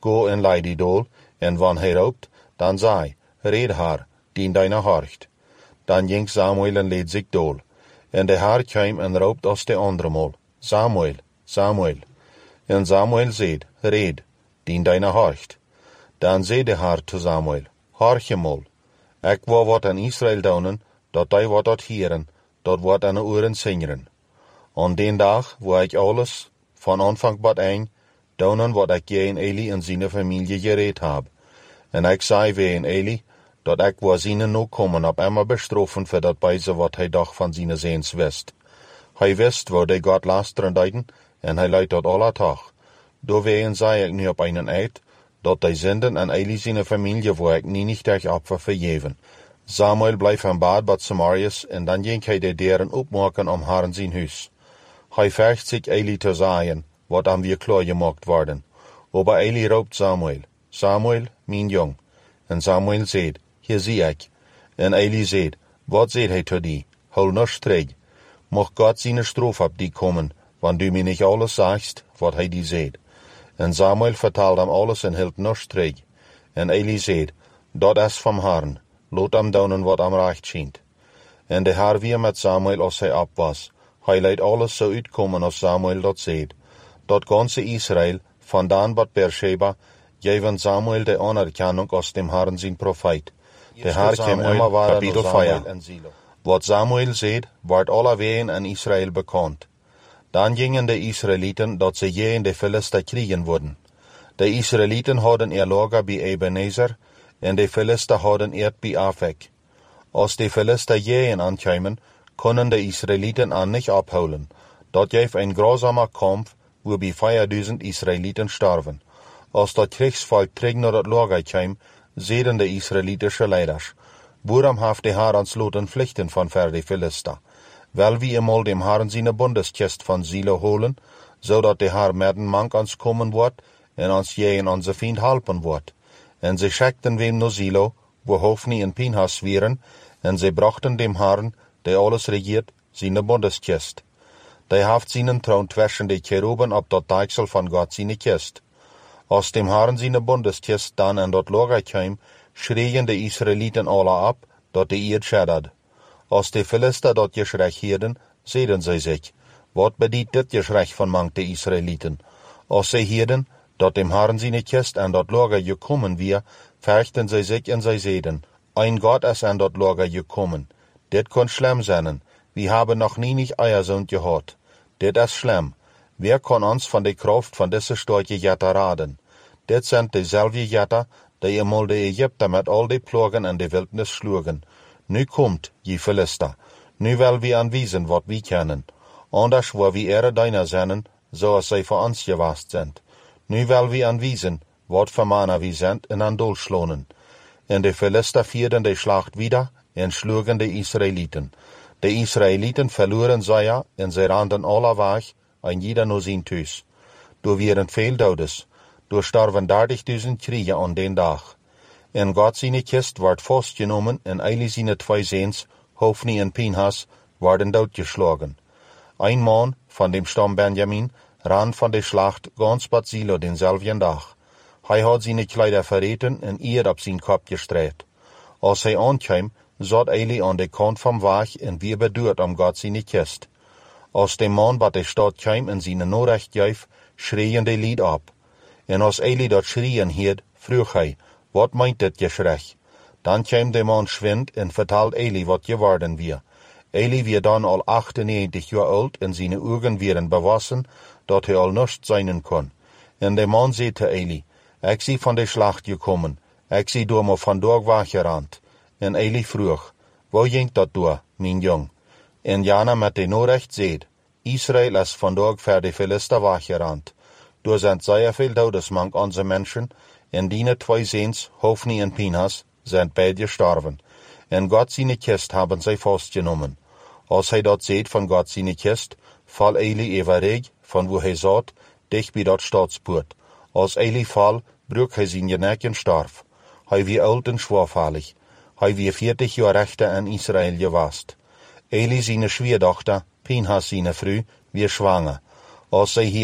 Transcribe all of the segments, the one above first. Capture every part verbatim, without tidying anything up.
go en leid die dool, en wanneer hij roept, dan zei, red haar, dien deine horcht. Dan ging Samuel en leed zich dool. En de haar kwam en roept als de andere mol, Samuel, Samuel. En Samuel zei, red, dien deine horcht. Dan zei de haar te Samuel, horche mol. Ik wou wat aan Israël doen, dat hij wat dat hieren, dat wat aan de oren zingeren. Aan den dag, wo ik alles, van aanvang tot eind, doen wat ik je en Eli en zijn familie gereed heb. En ik zei weer in Eli, dat ik waar zijn nu komen op immer bestroffen voor dat bijze wat hij dacht van zijn zeens wist. Hij wist waar de God lasteren deiden, en hij leidt dat alle dag. Doorwegen zei ik nu op einen eid, dat die zenden en Eli zijn familie waar ik nie niet tegen opfer vergeven. Samuel bleef in bad bij Samarias, en dan ging hij de deuren opmaken om haar in zijn huis. Hij vecht zich Eli te zeggen, wat aan weer klaar gemaakt worden. Aber Eli roept Samuel, Samuel, mijn jong. En Samuel zegt, hier zie ik. En Eli zegt, wat zegt hij te die? Hol nichts terug. Mocht God zijn straf op die komen, wanneer du mir nicht alles sagst, wat hij die zegt. En Samuel vertelde hem alles en hield nichts terug. En Eli zegt, dat is van Herrn, laat hem doen wat hem recht schijnt. En de Herr weer met Samuel als hij op was. Hij leidt alles zo uitkomen als Samuel dat zegt. Dat ganze Israël, van Dan tot Beersheba, geven Samuel de anerkennung als dem Herrn zijn profeet. De Herr kwam immer waren door Samuel en Silo. Wat Samuel zegt, wordt alle wegen in Israël bekend. Dan gingen de Israëlieten dat ze je in de Philister kriegen worden. De Israëlieten hadden ihr Lager bij Ebenezer, en de Philister hadden het bij Afek. Als de Philister je aankwamen, konden de Israëlieten aan nicht abholen. Dat gaf een grausamer Kampf, waarbij vierduizend Israëlieten starven. Als dat Kriegsvolk terug naar het Lager kwam, zeiden de Israëlitische leiders, waarom heeft de Herr ons laten vluchten van ver de Philister? Wel wie eenmaal dem Herrn zijn bundeskist van Silo holen, zodat de Herr met een mank ons komen wordt, en ons je en onze vriend helpen wordt. En ze schickten wem naar Silo, wo Hofni en Pinhas waren, en ze brachten dem Herrn, der alles regiert, zijn bundeskist. Die heeft zijn troon tussen de cheruben op dat deiksel van God zijn kist. Als dem Herrn zijn bundeskist dan in dat lager kwam, schreien de Israëlieten alle op, dat de eerd scheddert. Als de Philister dat geschrei hielden, zeiden zij zich, wat bedient dit geschrei van mank de Israëlieten? Als zij hielden, dat dem Herrn zijn kist en dat lager gekommen weer, verchten zij zich en zij zeiden, ein God is aan dat lager gekommen. Dit kon schlimm zijn. Wir haben noch nie nicht Eiersohn gehört. Dit is schlimm. Wer kann uns von der Kraft von dieser starke Jätter raden? Dit sind dieselbe Jätter, die einmal die Ägypter mit all die Plagen in die Wildnis schlugen. Nu kommt, je Philister. Nu will wir anwiesen, wat wir kennen. Anders wo wir ihre Deiner sind, so als sie für uns gewast sind. Nu will wir anwiesen, wat für Männer wir sind, in an Dol schlonen. En de Philister vierden die Schlacht wieder, en schlugen de Israëlieten. De Israëlieten verloren zij en zij randen alle weg, en jeder naar zijn thuis. Door waren veel dodes. Door starven dertigduizend kriegen aan den dag. En God zijn kist werd vastgenomen en Eli zijn twee zeens, Hofni en Pinhas, werden doodgeslagen. Ein man van dem stam Benjamin ran van de Schlacht ganz Bad Silo denselben dag. Hij had zijn kleider verreten en eer op zijn kop gestreut. Als hij aankwam, zat Eli aan de kant van weg en weer beduurd om God zijn kist. Als de man bij de stad kwam en zijn norecht gaf, schreien de lied op. En als Eli dat schreien hield, vroeg hij, wat meint dit geschrei? Dan kwam de man schwind en vertelde Eli wat geworden weer. Eli weer dan al achtennegentig jaar oud en zijn ogen werden bewassen, dat hij al niets zijn kon. En de man zei te Eli, ik zie van de Schlacht gekommen, ik zie door me vandaag weggerand. En Eli vroeg, wo ging dat door, mijn jong? En Jana met de norecht zeid, Israël is vandaag voor de Philister weggerand. Door zijn zeer veel dodesmank onze mensen, en die twee zeens, Hofni en Pinhas, zijn beide gestorven. En God zijn kist hebben zij vastgenomen. Als hij dat zeid van God zijn kist, val Eli everig, van wo hij zat, dicht bij dat stadspoort. Als Eli val, broek hij zijn nek en starf. Hij wie oud en schwerfällig. Hij wie veertig jaar rechter in Israël gewast. Eli zijn schwierdochter, Pinhas zijn vrouw, wie schwanger. Als zij hierd,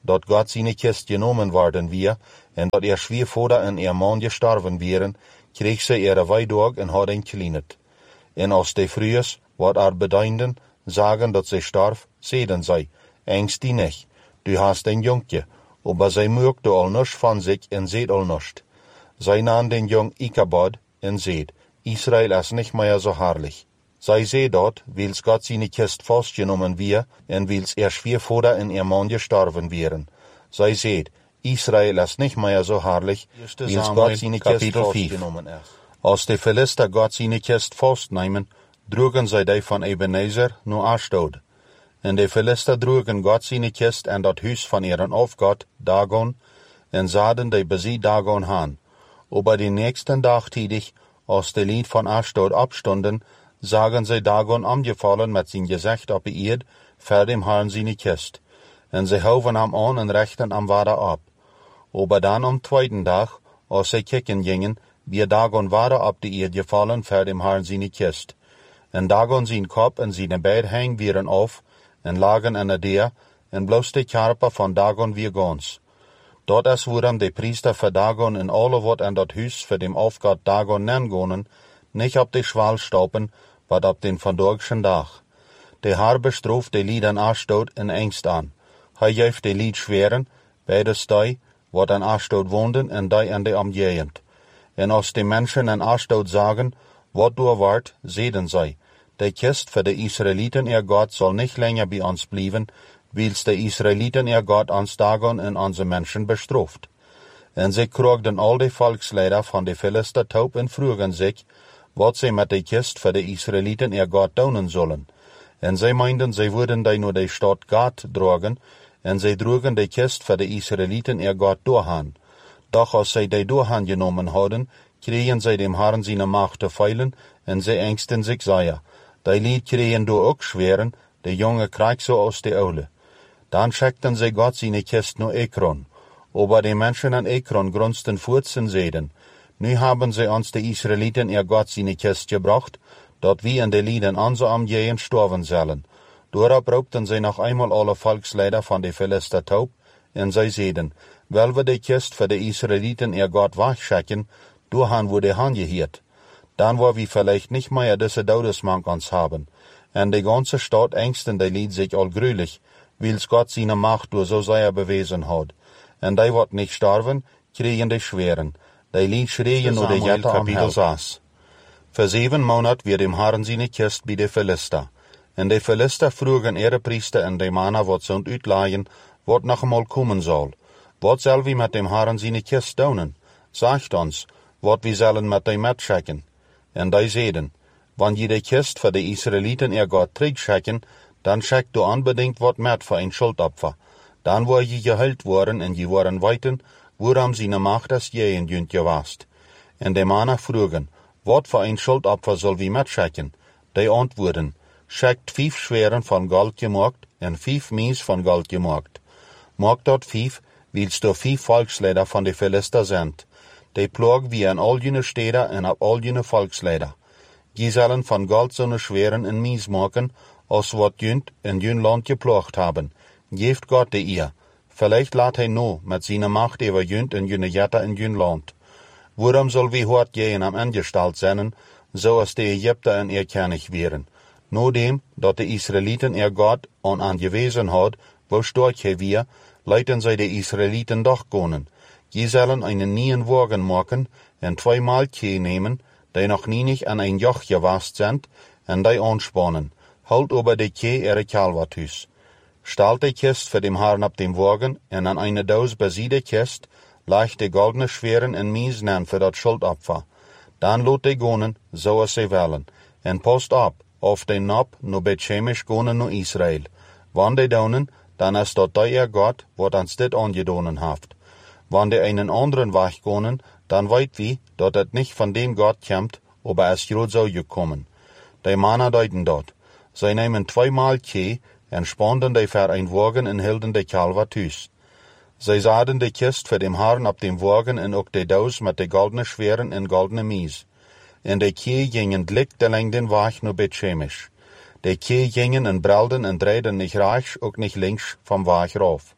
dat Gott seine Kist genommen worden wir, en dat er Schwiegervater en ihr Mann gestorben wären, kreeg ze ihre Weidorg en had een klinet. En als de Frühes, wat er bedeinden, sagen, dat ze starf, zeden zij, engst die nicht, du hast een Jongje, aber zij mögt al nisch van sich en seht al nischt. Zij nahm den Jong Ichabod en seht, Israel is nicht mehr so herrlich. Zij zei dat, wils Gott seine Kist vastgenommen wir, en wils er Schwiegervater en ihr Mann gestorben wären. Zij zei, Israel is nicht mehr so herrlich, wils Gott seine Kist vastgenommen is. Als de Philister Gott seine Kist vastnemen, droegen zij die van Ebenezer naar Ashdod. En de Philister droegen Gott seine Kist en dat huis van ihren Aufgott, Dagon, en zaden de bezie Dagon haan. Aber den nächsten Tag tätig, als de Lied von Ashdod abstunden, sagen sie Dagon angefallen mit sein Gesicht op die Erd, vor dem Herrn seine Kist. En sie hauven am an en rechten am Wader ab. Aber dann am zweiten Tag, als sie kicken gingen, wie Dagon Wader op die Erd gefallen, vor dem Herrn seine Kist. En Dagon sein Kopf en seine Beid hang wieren auf, en lagen in der, en bloß de Körper von Dagon wie ganz. Dort es wurden de Priester für Dagon en alle wat en dat Hus für dem Aufgott Dagon nengonen, nicht op de Schwal staupen, wat op den verdorgschen Dach. De Herr bestraft de Lied an Ashdod in Engst an. Hij geeft de Lied schweren, beides die, wat an Ashdod woonden en die an de Omgegend. En als de Menschen an Ashdod sagen, wat du wart, seden zij. De Kist für de Israeliten ihr Gott soll nicht länger bei uns blieben, wils de Israeliten ihr Gott ans Dagon en onze Menschen bestraft. En sie krogden al de Volksleider von de Philister taub en frugen sich, wat sie mit de Kist für de Israeliten ihr Gott daunen sollen. En sie meinten, sie würden die nur de Stadt Gad drogen, en sie drogen de Kist für de Israeliten ihr Gott durchhan. Doch als sie de durchhan genommen hadden, kriegen sie dem Herrn seine Macht te feilen, en sie ängsten sich sehr. Die Lied kriegen du auch schweren, de Junge kriegt so aus de Oule. Dann schickten sie Gott seine Kist nur Ekron. Aber die Menschen an Ekron grunzten furzen seden. Nu haben sie uns die Israeliten ihr Gott seine Kist gebracht, dort wie in de Lieden anso am Jehen storben sollen. Dorab raubten sie noch einmal alle Volksleider von de Philister taub, en sie seden, weil wir die Kist für die Israeliten ihr Gott wachschicken, durchhan wurde hangehiert. Dann war wir vielleicht nicht mehr diese Todesmank uns haben. En die ganze Stadt ängsten die Lied sich all grülich, wils Gott seine Macht durch so sehr bewiesen hat. En die wat nicht starben, kriegen die schweren. Die Lied schreien nur die Jette am Hals. Für sieben Monat wird dem Herrn seine Kist bei de Philister. En de Philister frugen ihre Priester en de Männer, wat sind uitleihen, wat noch einmal kommen soll. Wat soll wir mit dem Herrn seine Kist daunen? Sagt uns, wat wir sollen mit dem mitschicken. En die seden, wann je de Kist für de Israeliten ihr Gott trägschicken, dann schickt du unbedingt wat mit für ein Schuldopfer. Dann wo je geheilt worden en je waren weiten, woran seine Macht das Jehen jünt gewast. En de Männer frugen, wat für ein Schuldopfer soll wir mitschicken? Die antworten, schickt fünf Schweren von Gold gemacht en fünf Mies von Gold gemacht. Mag dort fünf, willst du fünf Volksleider von de Philister sind. Die plog wie an all jene Städte en ab all jene Volksleider. Die sollen von Gold so ne Schweren en Mies machen, als wat jünt in jün Land geplogt haben. Geeft Gott de ihr. Vielleicht lat hij no mit seiner Macht über jünt in jüne Jette in jün Land. Worum soll wie hort gehen am Angestalt sein, so als die Ägypter in ihr König wären. No dem, dat de Israeliten ihr Gott an angewiesen hat, wo stark he wir, leiten sie die Israeliten doch gonen. Die sollen einen neuen Wagen machen en zweimal Keh nehmen, die noch nie nicht an ein Joch gewast sind, en die anspannen. Halt über die Keh ihre Kalvathus. Stellt die Kist für dem Herrn ab dem Wagen, en an eine Dose besiede Kist, leicht die goldene Schweren en Mies nen für dat Schuldopfer. Dann lot die gonen, so als sie wollen, en post ab, auf den Nab no betschemisch gonen no Israel. Wann die daunen, dann ist dort der ihr Gott, wat ans dit angedonen haft. Wann die einen anderen Weg gonen, dann weit wie, dat et nicht von dem Gott kommt, aber es grad so gekommen. Die Männer deuten dort. Sie nehmen zweimal Keh, en spannen die für ein Wagen en hielden die Kalvathus. Sie sahen die Kist für dem Herrn ab dem Wagen en ook die Dose mit de goldene Schweren en goldene Mies. En die Keh gingen glick de lang den Weg nur betschemisch. Die Keh gingen en brelden en drehden nicht rechts, ook nicht links vom Weg rauf.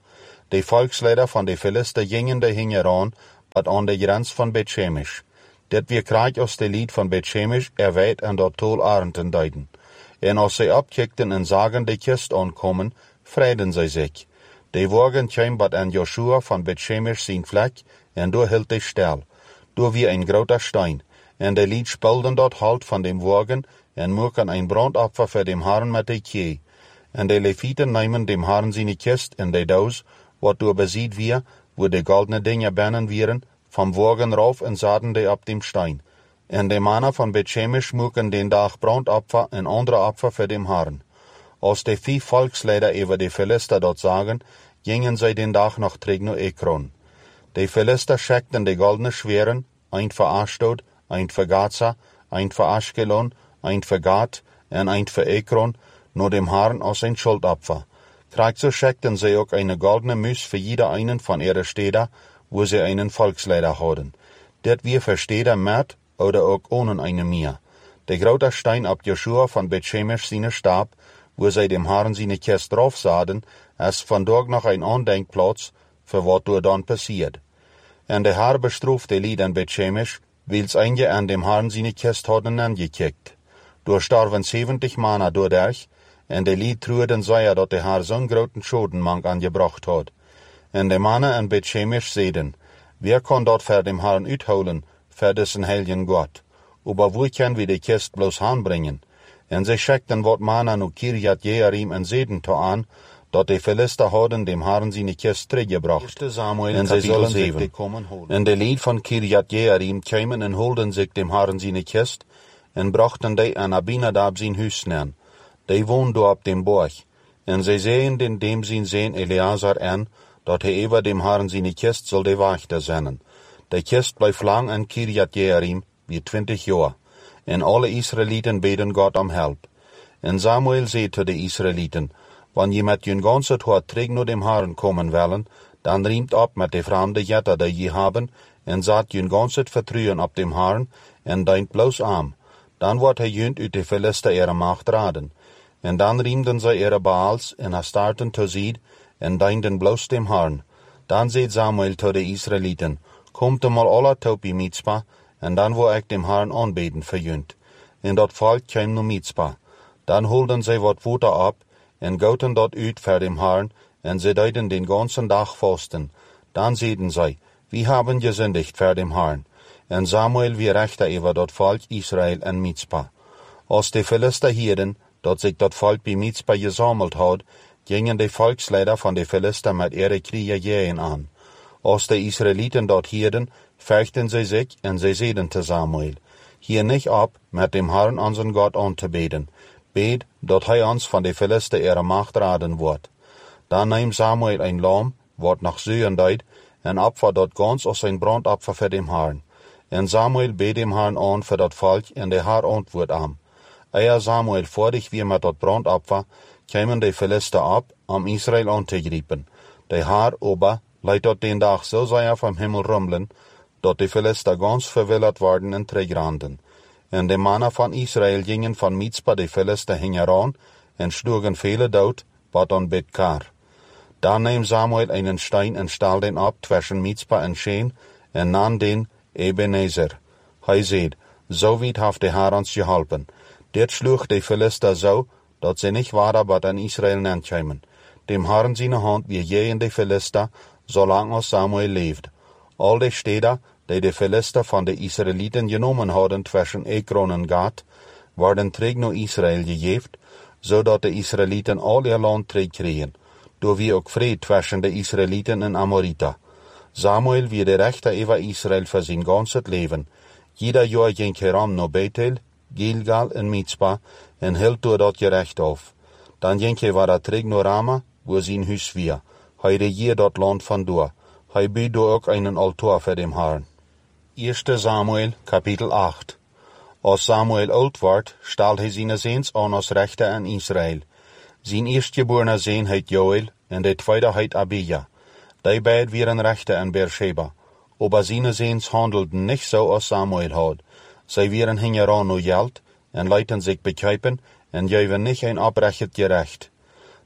De volksleider van de Philister gingen de hingeran, wat aan de grens van Bethshemesh. Dit weer krijg als de lied van Bethshemesh er weet en dat tol arenden duiden. En als zij opkijkten en zagen de kist aankomen, vreden zij zich. De wagen kwam bat aan Joshua van Bethshemesh zijn vlek, en door hield de stil. Door wie een groter stein. En de lied spelden dat halt van dem wagen, en moeken een brandopfer voor dem Herrn met de kie. En de Levieten nemen dem Herrn zijn kist in de doos, wat door beziet weer, wo de goldene dingen binnen wieren, vom wagen rauf en zaten de op dem stein. En de mannen van Bethshemesh moeken den dag brandopfer en andere opfer voor dem Herrn. Als de vier volksleider over de Philister dat zagen, gingen zij den dag nog terug naar Ekron. De Philister scheckten de goldene schweren, een voor Ashdod, een voor Gaza, een voor Ashkelon, een voor Gat en een voor Ekron, naar dem Herrn als een schuldopfer. Krijg zo scheckten zij ook eine goldene Mus für jeder einen von ihrer Städte, wo sie einen Volksleider hadden. Dit wir für Städte met, oder auch ohne eine mehr. Der grote Stein ab Joshua von Bethshemesh seine Stab, wo sie dem Herrn seine Kist drauf sahen, ist von dort noch ein Andenkplatz, für wat dort dann passiert. En der Herr bestroof de Lied an Bethshemesh, wils einige an dem Herrn seine Kist hadden angekickt. Door starven zeventig Männer doordag, en de Lied trueden zij dat de Herr zo'n groten Schodenmank angebracht had. En de mannen an Bethshemesh zeiden, wer kan dat voor dem Herrn uitholen, voor dessen heiligen Gott? Aber wo können wir die Kist bloß aanbrengen? En zij schickten wat mannen nu Kirjat Jearim en zeiden to aan, dat de Philister hadden dem Herrn seine Kist teruggebracht. En zij zullen zeven. En de Lied van Kirjat Jearim kwamen en holden zich dem Herrn seine Kist, en brachten die an Abinadab zijn huis neer. Die woonde op dem Borg. En zij zeiden den dem zijn zoon Eleazar aan, dat hij over dem Herrn seine Kist zal de wachter zijn. De Kist bleef lang in Kirjat Jearim, wie twintig jaar. En alle Israëlieten beden God om help. En Samuel zei te de Israëlieten, wanneer je met je ganze hart terug naar dem Herrn komen willen, dan riemt op met de vreemde jetter die je hebben, en zat je ganze vertrouwen op dem Herrn, en deint bloos aan. Dan wordt hij junt uit de Philister ihre macht raden. En dan riemden zij ihre Baals, en astarten te zied, en deinden bloos dem Herrn. Dan zei Samuel te de Israëlieten, komt mal alle toe bij Mizpa, en dan wil ik dem Herrn aanbeden voor junt. En dat volk kwam naar Mizpa. Dan holden zij wat water op, en goten dat uit voor dem Herrn, en zij deiden den ganzen dag vasten. Dan zeiden zij, wie haben gesündigt voor dem Herrn? En Samuel wie rechter over dat volk Israël en Mizpa. Als de Philister hielden, dat zich dat volk bij Mizpa gesammeld had, gingen de volksleider van de Philister met ihre Kriegerjähen aan. Als de Israëlieten dat hielden, vechten zij zich en zij zeiden te Samuel, hier niet op met dem Herrn unseren Gott aan te beden, bid dat hij ons van de Philister ihre macht raden wordt. Dan neemt Samuel een lam, wat nog zuren deed, en opfer dat gans als een brandopfer voor dem Herrn. En Samuel beet dem Herrn aan voor dat volk, en de Herr antwoord aan. Eer Samuel voordig weer met dat brandopfer, kwamen de Philister op, om Israël aan te grijpen. De Herr ober leidt dat den dag zo zeer vom Himmel rummelen, dat de Philister ganz verwilderd worden en terugranden. En de mannen van Israël gingen van Mizpa de Philister hingeran, en sloegen vele dood, wat aan Bidkar. Dan neem Samuel einen Stein en stal den op zwischen Mizpa en Shen, en nan den Ebenezer. Hij zei, zo weit heeft de Herr ons geholpen. Dit sloeg de Philister zo, dat ze niet waren wat aan Israël nenkwamen. Dem Herrn zijn hand wie je in de Philister, zolang als Samuel leeft. Al de steden, die de Philister van de Israëlieten genomen hadden zwischen Ekron en Gat, worden terug naar Israël gegeven, zodat de Israëlieten al ihr land terugkregen, door wie ook vrede zwischen de Israëlieten en Amorita. Samuel wie de rechter over Israël voor zijn ganse leven. Jeder jaar ging heram naar Bethel, Gilgal en Mizpa, en hield door dat gerecht af. Dan ging hij weer terug naar Rama, wo zijn huis weer. Hij regiert dat land van door. Hij biedt door ook einen altaar voor dem Herrn. Eerste Samuel, kapitel acht. Als Samuel oud wordt, stelt hij zijn zoons aan als rechter in Israël. Zijn eerstgeborene zoon heet Joel, en de tweede heet Abija. Die beiden waren rechter in Beersheba. Aber zijn zoons handelden niet zo als Samuel had. Zij waren hingeran naar geld, en lieten zich bekijpen, en geven niet een oprecht gerecht.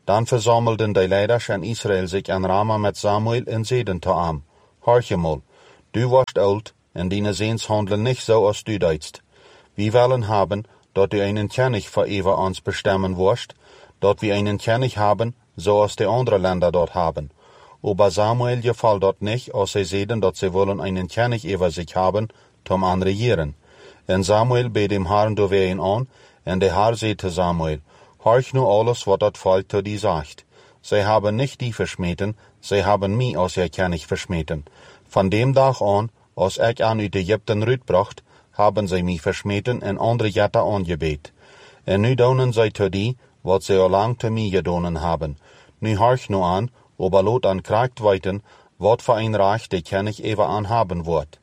Dan versammelden de leiders en Israël zich aan Rama met Samuel en zeiden te am, Horch mal, du warst oud en deine Seens handelen nicht so als du deitst. Wir wollen haben, dat du einen König für über uns bestimmen wirst, dat wir einen König haben, so als die andere Länder dort haben. Aber Samuel gefällt dort nicht, als sie sehen, dat sie wollen einen König über sich haben, zum anregieren. En Samuel bet dem Herrn doorheen an, en der Herr sagte Samuel, horch nu alles, wat dat Volk zu dir sagt. Sie haben nicht die verschmeten, sie haben mich als ihr König verschmeten. Von dem Tag an, als ich an uit Ägypten rütbracht, haben sie mich verschmeten en andere Götter angebet. En nu donen sie zu die, wat sie al lang zu mir gedonen haben. Nu horch nu an, aber lot an kragt weiten, wat für ein Reich der König ever anhaben wird.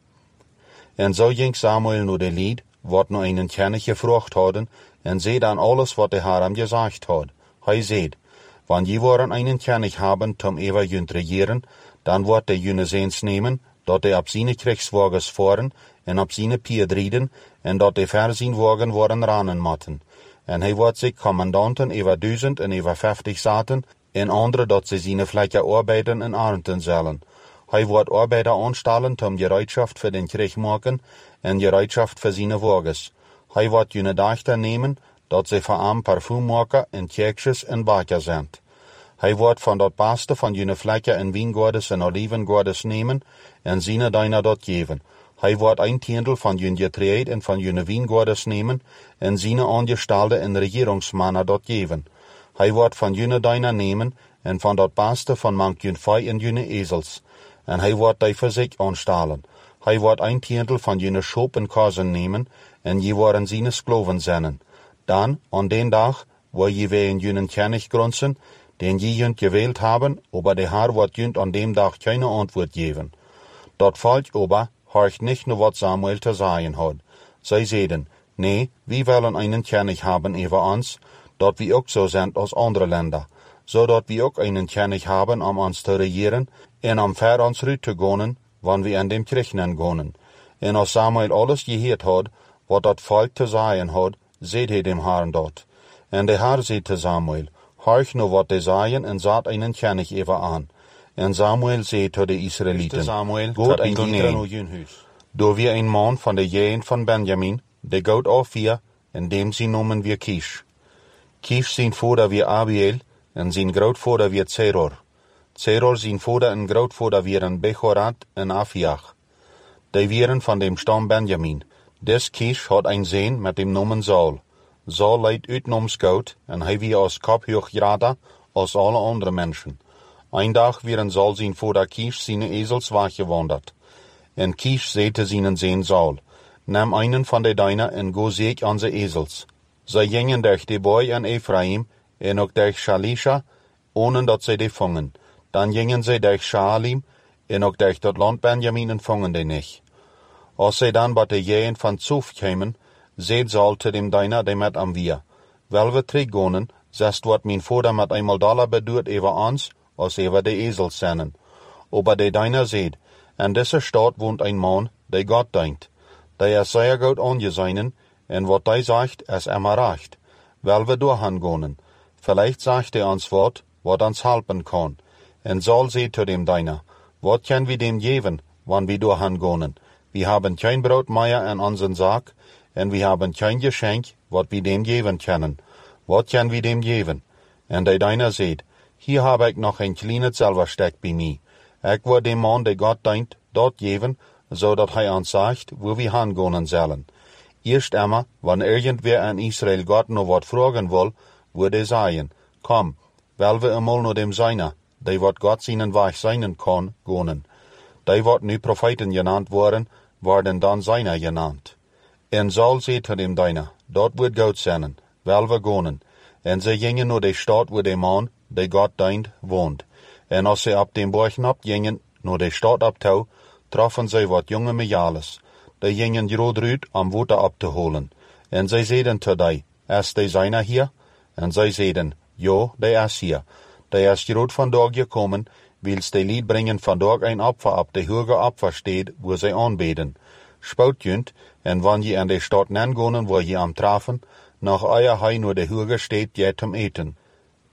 En so ging Samuel nu de Lied, wat nu einen König gefrucht hadden, en seht an alles, wat der Herr ihm gesagt hat. Hij seht, wann je wollen einen König haben, zum ever jünt regieren, dann wird der jüne Seens nehmen, dat er ab seine Kriegswagens fahren, en ab seine Pied rieden, en dat er ver zijn wagen worden ranen matten. En hij wordt zich commandanten ever duizend en ever vijftig zaten, en andere dat ze seine Flecken arbeiten en arenten zullen. Hij wordt arbeider aanstellen, om gereedschaft voor den Krieg maken, en gereedschaft voor seine wagens. Hij wordt jene dachter nemen, dat ze voor hem parfum maken en kerkjes en baker zijn. Hij wordt van dat beste van jene Flecken en wijngaardes en olivengaardes nemen, en seine deiner dat geven. Hij wordt een tiendel van jene getreed en van jene wijngaardes nemen, en seine aangestalde en regeringsmannen dat geven. Hij wordt van jene deiner nemen, en van dat beste van mank jene vee en jene ezels. En hij wordt die voor zich aanstellen. Hij wordt een tiendel van jene schop en kazen nemen, en je worden seine skloven zennen. Dan, an den dag, wo je weer in jenen König grunzen, den je jünt gewählt haben, aber der Herr wird jünt an dem Tag keine Antwort geben. Dort Volk aber horcht nicht nur, was Samuel zu sagen hat. Sie sehen, nee, wir wollen einen König haben über uns, dort wir auch so sind als andere Länder, so dort wir auch einen König haben, um uns zu regieren, en um ver uns rüt zu gehen, wann wir an dem Krieg gehen. En als Samuel alles gehört hat, was dat Volk zu sagen hat, seht er dem Herrn dort. En der Herr seht zu Samuel, horch nur, wat de sagen, en saat einen König ever an. En Samuel seht zu de Israeliten, Samuel, Gott ein Gieder, do wir ein Mann von der Jähen von Benjamin, der Gott auf wir, en dem sie nomen wir Kish. Kish zijn vader wir Abiel, en zijn grootvader wir Zeror. Zeror zijn vader en grootvader wir Bechorat en Afiach. Die wieren van dem Stamm Benjamin. Des Kish had ein Seen met dem Namen Saul. Saul leidt uitnoms goud, en hij wie als kophoog grader als alle andere mensen. Ein dag wieren Saul zijn vader Kish seine Esels weggewandert. En Kish zette seinen Seen Saul, neem einen van de deiner en go zeek aan ze Esels. Zij gingen durch de boy en Ephraim, en ook durch Shalisha, ohne dat zij die vangen. Dan gingen zij durch Shaalim, en ook durch dat land Benjamin en vangen die nicht. Als zij dan bij de Jähen van Zuf kwamen, zeed Saul te dem deiner, die met am wir. Wel we teruggonen, zest wat mijn vader met eenmaal dollar bedoert over ons, als over de Esels zennen. Aber de deiner zeed, en deze stad woont een man, die Gott denkt. Die is zeer goed aangezeinen, en wat hij zegt, is immer recht. Wel we doorgaan gonen. Vielleicht sagt er ons wat, wat ons helpen kan. En Saul zeed te dem deiner, wat kan we dem geven, wann we doorgaan gonen? Wir haben kein Brot mehr in unseren Sack, und wir haben kein Geschenk, wat wir dem geben können. Wat können wir dem geben? Und der deiner sagt, hier habe ich noch ein kleines Silberstück bei mir. Ich will dem Mann, der Gott denkt, dort geben, so dass er uns sagt, wo wir hingehen sollen. Erst einmal, wenn irgendwer in Israel Gott noch wat fragen will, würde er sagen, komm, weil wir einmal nur dem Seiner, der wat Gott seinen Weg seinen kann, gehen. Die wat nu Propheten genannt worden, worden dan seiner genannt. En Saul zei zu dem deiner, dort wird Gott sein, weil wir gehen. En sie gingen nur die Stadt, wo der Mann, der Gott deint, wohnt. En als sie ab dem Borchen abgingen, nur die Stadt abtau, trafen sie wat junge Mejales. Die gingen groot rüt, am Wasser abzuholen. En sie zeiden zu die, ist der seiner hier? En sie zeiden, jo, der ist hier. Der ist groot vandaag gekommen, wils de Lied bringen vandaag ein Opfer ab de hoge Opfer steht, wo sie anbeten. Spout jünt, en wann je an de Stadt nangonen, wo je am trafen, nach euer Hei nur de hoge steht, je zum Eten.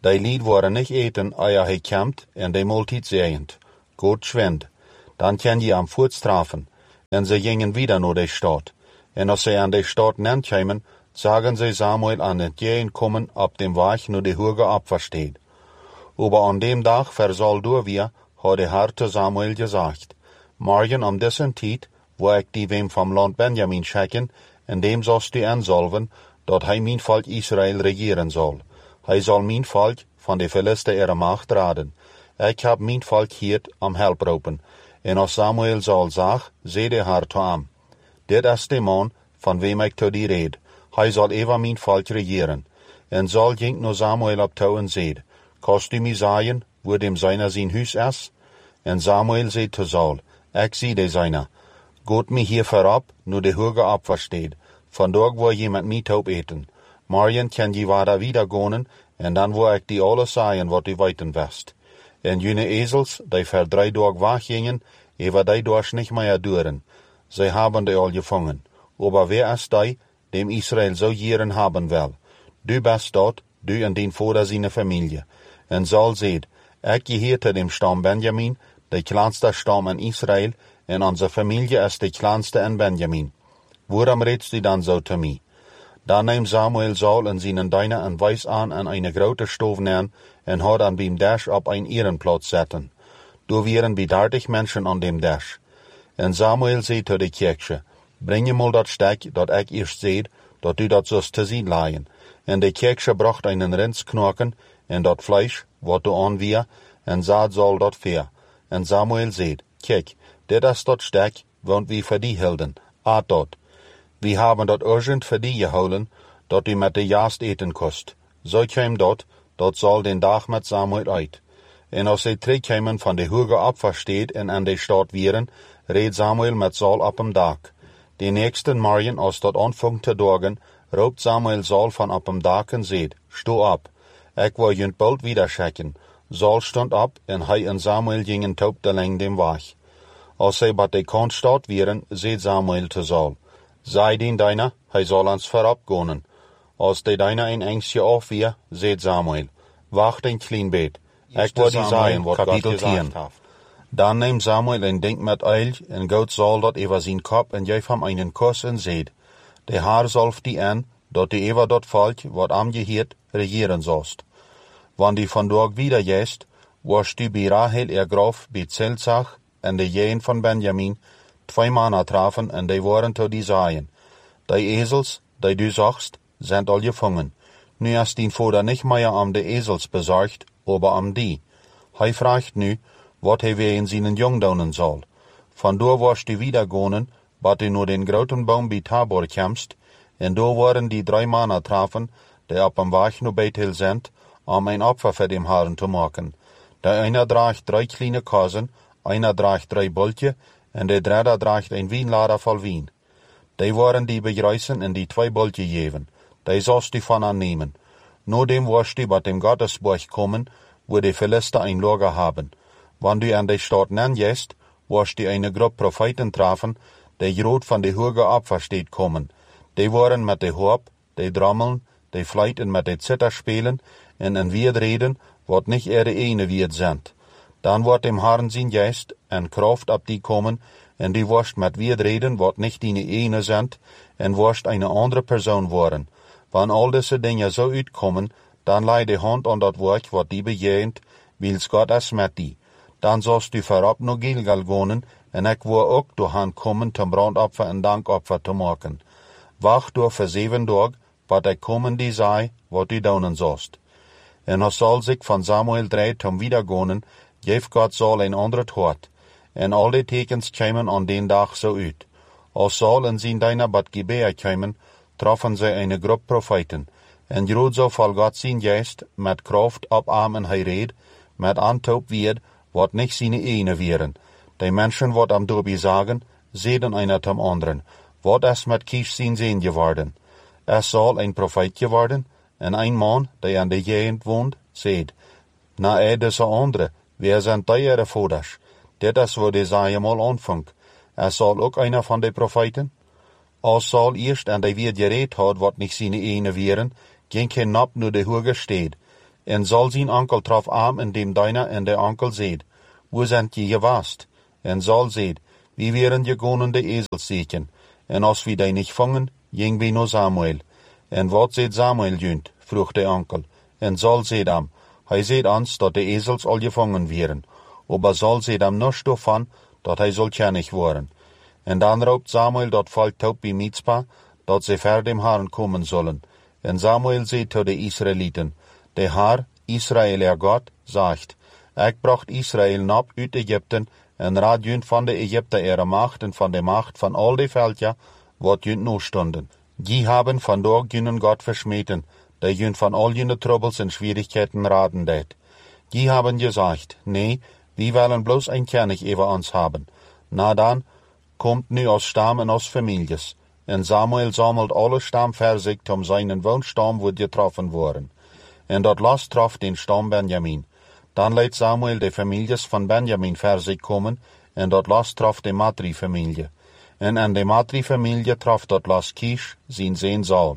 Die Lied waren nicht eten, eer hij kämmt, en de multid sehend. Gott schwend. Dann kann je am Furz trafen. En sie gingen wieder nur de Stadt. En als sie an de Stadt nennt kämen, sagen sie Samuel an het Jähen kommen, ab dem Weg nur de Hürge abversteht. Aber an dem Tag versal door wir, hat der Herr zu Samuel gesagt, morgen am dessen Tijd, wo ich die wem vom Land Benjamin schicken, in dem sollst du ansolven, dat hij mein Volk Israel regieren soll. Hij soll mein Volk von de Philister ihre Macht raden. Ich hab mein Volk hier am Help roepen. En als Samuel zal zag, zei de Herr zu am. Dit is de man, van wem ik to die red. Hij zal even mijn Volk regieren. En zal ging no Samuel op toe en zeid, kost du mij zeggen, wo dem seiner zijn huis is? En Samuel zei te Saul, ik zie de seiner. Gott mich hier verab, nu de Hürge abversteht. Vandaag wo jemand mij taub eten. Morgen kan je weiter wieder gonen, en dan wo ik die alles sagen, wat du weiten west. En jene Esels, die ver drei Tag weggingen, ever die durch nicht mehr duren. Sie haben die all gefangen. Aber wer ist die, dem Israel so jeren haben will? Du bist dort, du und dein Vater seine Familie. En Saul seht, ich gehörte dem Stamm Benjamin, der kleinste Stamm in Israel, en unsere Familie ist die kleinste in Benjamin. Warum redst du dann so zu mir? Dann nahm Samuel Saul in seinen Diener en weis an an eine grote Stove neer en hat an beim Dash op ein Ehrenplatz zetten. Du wären wie dertig Menschen an dem Dash. En Samuel zei zu de Kirche, bring je mal dat stek, dat ik eerst zeid, dat du dat sost te zien laaien. En de Kirche bracht einen Rindsknochen, en dat Fleisch, wat du an wir, en saad Saul dat veer. En Samuel zeid, kijk, dit is dat stek, want wie voor die hielden, aat dat. Wir haben dat urgent für die geholen, dat du met de jaast eten kost. So kwam dat, dat zal den Dag met Samuel uit. En als sie terugkwamen van de Hürge abversteht en an de Stadt wieren, reed Samuel met Saul op hem Dag. De nächsten Morgen, als dat anfing te dagen, roept Samuel Saul van op hem Dag en zeid, sto op, ik wil junt bald wieder schicken. Saul stond op en hij en Samuel gingen taub de lang dem Weg. Als sie bij de kant staat wieren, zeid Samuel te Saul, sei den deiner, hij soll ans verab gonen. Als de deiner een engstje af weer, zeid Samuel, wacht een klein beet. Ik wil die zeggen, wat God gesagt hat. Dan neemt Samuel een ding met eil, en goot Saul dat over zijn kop, en geef hem einen kus en zeid, de Herr zalft die an, dat die over dat volk, wat am geheert, regieren sollst. Wann die vandaag wieder jest, was du bij Rahel er Graf, bij Zelzach, en de Jähen van Benjamin, twee mannen trafen, en die waren to die sagen, die Esels, die du sagst, sind all gefangen. Nu ist dein Vater nicht mehr am de Esels besorgt, aber am die. Hij fragt nu, wat hij weer in seinen Jung doen soll. Van door warst du wieder gonen, bat du nur den groten Baum bij Tabor kämst, en do waren die drei mannen trafen, die op am Weg nu Bethel sind, um ein Opfer für dem Herrn zu machen. Der einer draagt drei kleine Kassen, einer draagt drei Bultje, en de derde draagt ein Wienlader voll Wien. Die waren die begreisen en die twee Bultje geven. Die sollst du von annehmen. Nur dem warst du bei dem Gottesburg kommen, wo die Philister ein Lager haben. Wann du an die Stadt nennst, warst du eine Gruppe Propheten trafen, die groot von der Hürge abversteht kommen. Die waren mit der Horb, die Drommeln, die Fleiten mit der Zither spielen, en een Wied reden, wat nicht ihre eine Wied sind. Dann wird dem Herrn sein Geist en Kraft ab die kommen, en die wirst mit Wied reden, wat nicht die eine sind, en wirst eine andere Person worden. Wann all diese Dinge so uitkommen, dann leih die Hand an dat Werk, wat die bejehnt, wils Gott es mit die. Dann sollst du vorab no Gilgal gonen, en ik wil ook door han kommen zum Brandopfer en Dankopfer te maken. Wacht door voor zeven dag, wat ik kommen die sei, wat du doen sollst. En als Saul sich van Samuel dreht zum Wiedergonen, geeft Gott Saul ein anderes Hort. En al die tekens kwamen an den Dag so uit. Als Saul en zijn diener bad Gibea kwamen, troffen sie eine Gruppe Propheten. En groot so voll Gott sein Geist, met Kraft op arm en hij reed, met Antaub wird, wat nicht seine eine wären. Die Menschen, wat am Dobi sagen, sehen einer zum anderen. Wat es mit Kisch sein sehen geworden. Es soll ein Prophet geworden, en ein Mann, der an der Gegend wohnt, seht, na er diese andere, wer sind die ihre Vaters? Dit is wo die Saie mal anfang. Es soll auch einer von den Propheten. Als Saul erst an der Wied geredet hat, wat nicht seine eine wären, ging hinab nur der Hürge steht. En zal zijn onkel trof aan, indem deiner en der onkel zeed, wo sind je gewast? En zal zeed, wie wären je gonen de Esels seken, en als wie die nicht vangen, ging wie no Samuel. En wat zeed Samuel junt, vroeg de onkel, en zal zeed am, hij zeed ans, dat de Esels al gevangen wären, aber zal zeed am nichts davon, dat hij zal kennig worden. En dan roept Samuel dat volk tot bij Mizpa, dat ze ver dem Herrn kommen sollen. En Samuel zeed tot de Israeliten, de Herr, Israel er Gott, sagt, ik bracht Israel nab uit Egypten, en raad junt van de Egypter ihre Macht en van de Macht van al de Völker, wat junt no stonden. Die haben vandaag junen Gott verschmeten, der junt van all jene Troubles en Schwierigkeiten raden deed. Die haben gesagt, nee, wir wollen bloß ein König über uns haben. Na dann, kommt nu aus Stamm en aus Families. En Samuel sammelt alle Stamm versigt, um seinen Wohnstamm wo getroffen worden. En dat las trof den Stamm Benjamin. Dan leidt Samuel de families van Benjamin versigt komen, en dat las trof de Matri-familie. En aan de Matri-familie trof dat las Kish, zijn zoon Saul.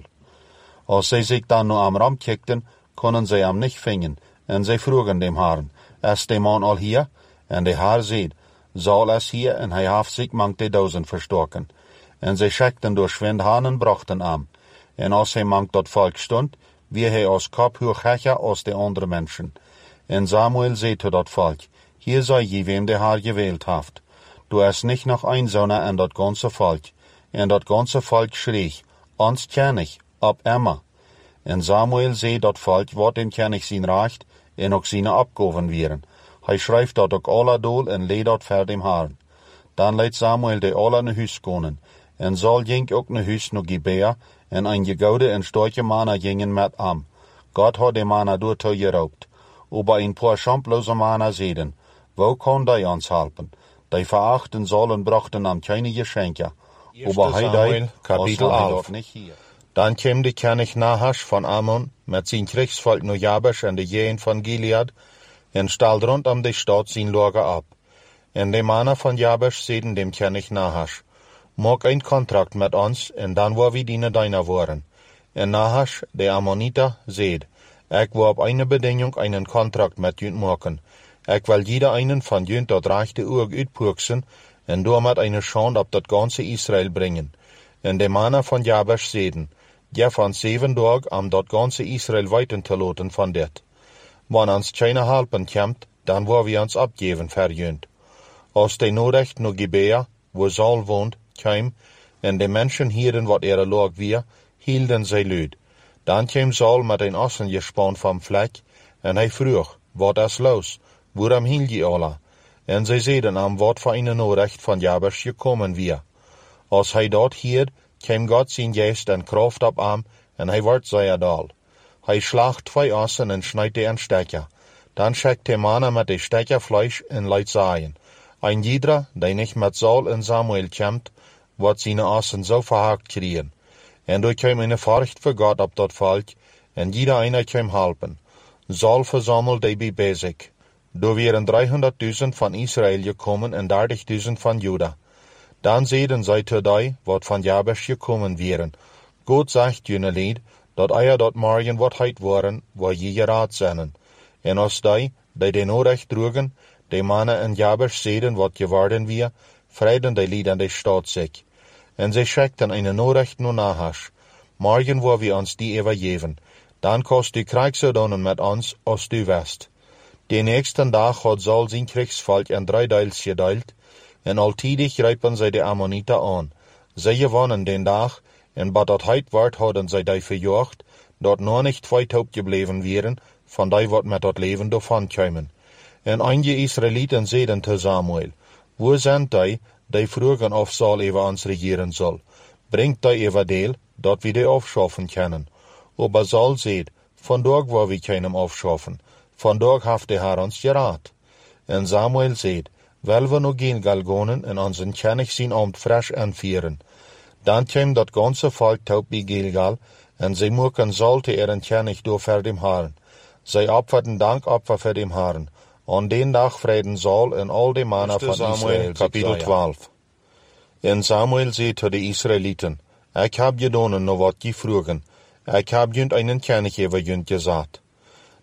Als zij zich dan nu am Ram kijkten, konden zij hem niet vinden, en zij vroegen dem Herrn, is de man al hier? En de Herr zeid, Saul is hier, en hij heeft zich mank de duizend verstoken. En zij schickten door schwind haan en brachten am. En als hij mank dat volk stond, wie hij als kop hoog hecher als de andere mensen. En Samuel zei tot dat volk, hier sei je wem de Herr gewählt haft. Du is nicht noch ein Sohner en dat ganze volk. En dat ganze volk schrie, ons König, ab Emma. En Samuel zei dat volk wat den König zijn recht, en ook zijn abgeven wieren. Hij schrijft dat ook alle doel en leed dat ver dem Herrn. Dan leidt Samuel de alle naar huis konen. En Saul ging ook naar huis naar Gibea, en een gegoude en storche Manner gingen met am. Gott had de Manner door toe geraubt. Aber een paar schamplose Manner zeiden, wo kan die ons helpen? Die verachten Saul en brachten am keine Geschenke. Aber hij die, Kapitel elf. Dan kwam de König Nahash van Ammon met zijn krigsvolk naar Jabesh en de Jeen van Gilead en stal rondom de stad zijn lager ab. En de mannen van Jabesh zeiden dem König Nahash, maak een contract met ons en dan waar we dienen deiner worden. En Nahash, de Ammoniter, zeid, ik wil op eine bedingung einen contract met junt maken. Ik wil jeder einen van junt dat rechte oog uitpurksen en door met eine schand op dat ganze Israel brengen. En de mannen van Jabesh zeiden, ja van zeven dag am dat ganze Israel weiten te laten van dit. Wann ons keine helpen komt, dan waar we ons abgeven verjunt. Als de nodig naar Gibea, wo Saul woont, kwam, en de mensen hielden wat ihre lag weer, hielden zij luid. Dan kwam Saul met een ossengespan van vlek, en hij vroeg, wat is los, waarom hield je alle? En zij zeiden am wat voor een nodig van Jabesh gekomen weer. Als hij dat hield, kwam God zijn geest en kracht op hem, en hij werd zeer dal. Hij slacht twee ossen en snijdt die in stekken. Dan schickt de mannen met de stekken vlees en leidt zaaien. Ein jeder, die nicht mit Saul en Samuel kämmt, wird seine Ossen so verhakt kriegen. En du käm eine Furcht für Gott ab dat Volk, en jeder einer käm helpen. Saul versammelt die bei Besek. Du wären dreihunderttausend von Israel gekommen en dertigtausend von Juda. Dan zeiden zij te die, wat van Jabesh gekommen wären. Gott sagt jene Lied, dat eier dat morgen wat heit worden, waar je geraad zijn. En als die, die den Norecht droegen, de mannen en Jabesh zeiden wat geworden wir, freiden de Lied an de stad zich. En zij schickten eine Norecht nur Nahash. Morgen wo wir ons die übergeben, dan kost du Kriegssoldaten met ons, als du west. Den nächsten Tag hat Saul sein Kriegsvolk in drei Teils gedeilt, en altidig greipen zij de Ammoniter an. Zij gewonnen den Tag, en bei dat heit ward hadden zij die verjocht, dat nur nicht zwei taub gebleven wären, von die wat met dat Leben davon kämen. En einige Israeliten zeiden te Samuel, wo sind die, die vroegen of Saul über ons regieren soll? Bringt die über deel, dat wir die aufschaffen können. Aber Saul zeid, vandaag waar wir keinem aufschaffen, vandaag haft der Herr uns geraad. En Samuel zeid, wel we nog Gilgal gonen en onsen König zijn Amt frisch anvieren. Dan kwam dat ganze volk taub bij Gilgal, en zij moeken Saul te ihren König door voor dem Herrn. Zij opferten Dankopfer voor dem Herrn. An den Tag frieden Saul en al de mannen van Israel. Kapitel twaalf. En Samuel zei tot de Israeliten, ik heb gedaan nog wat je vroegen, ik heb junt einen König over junt gezet.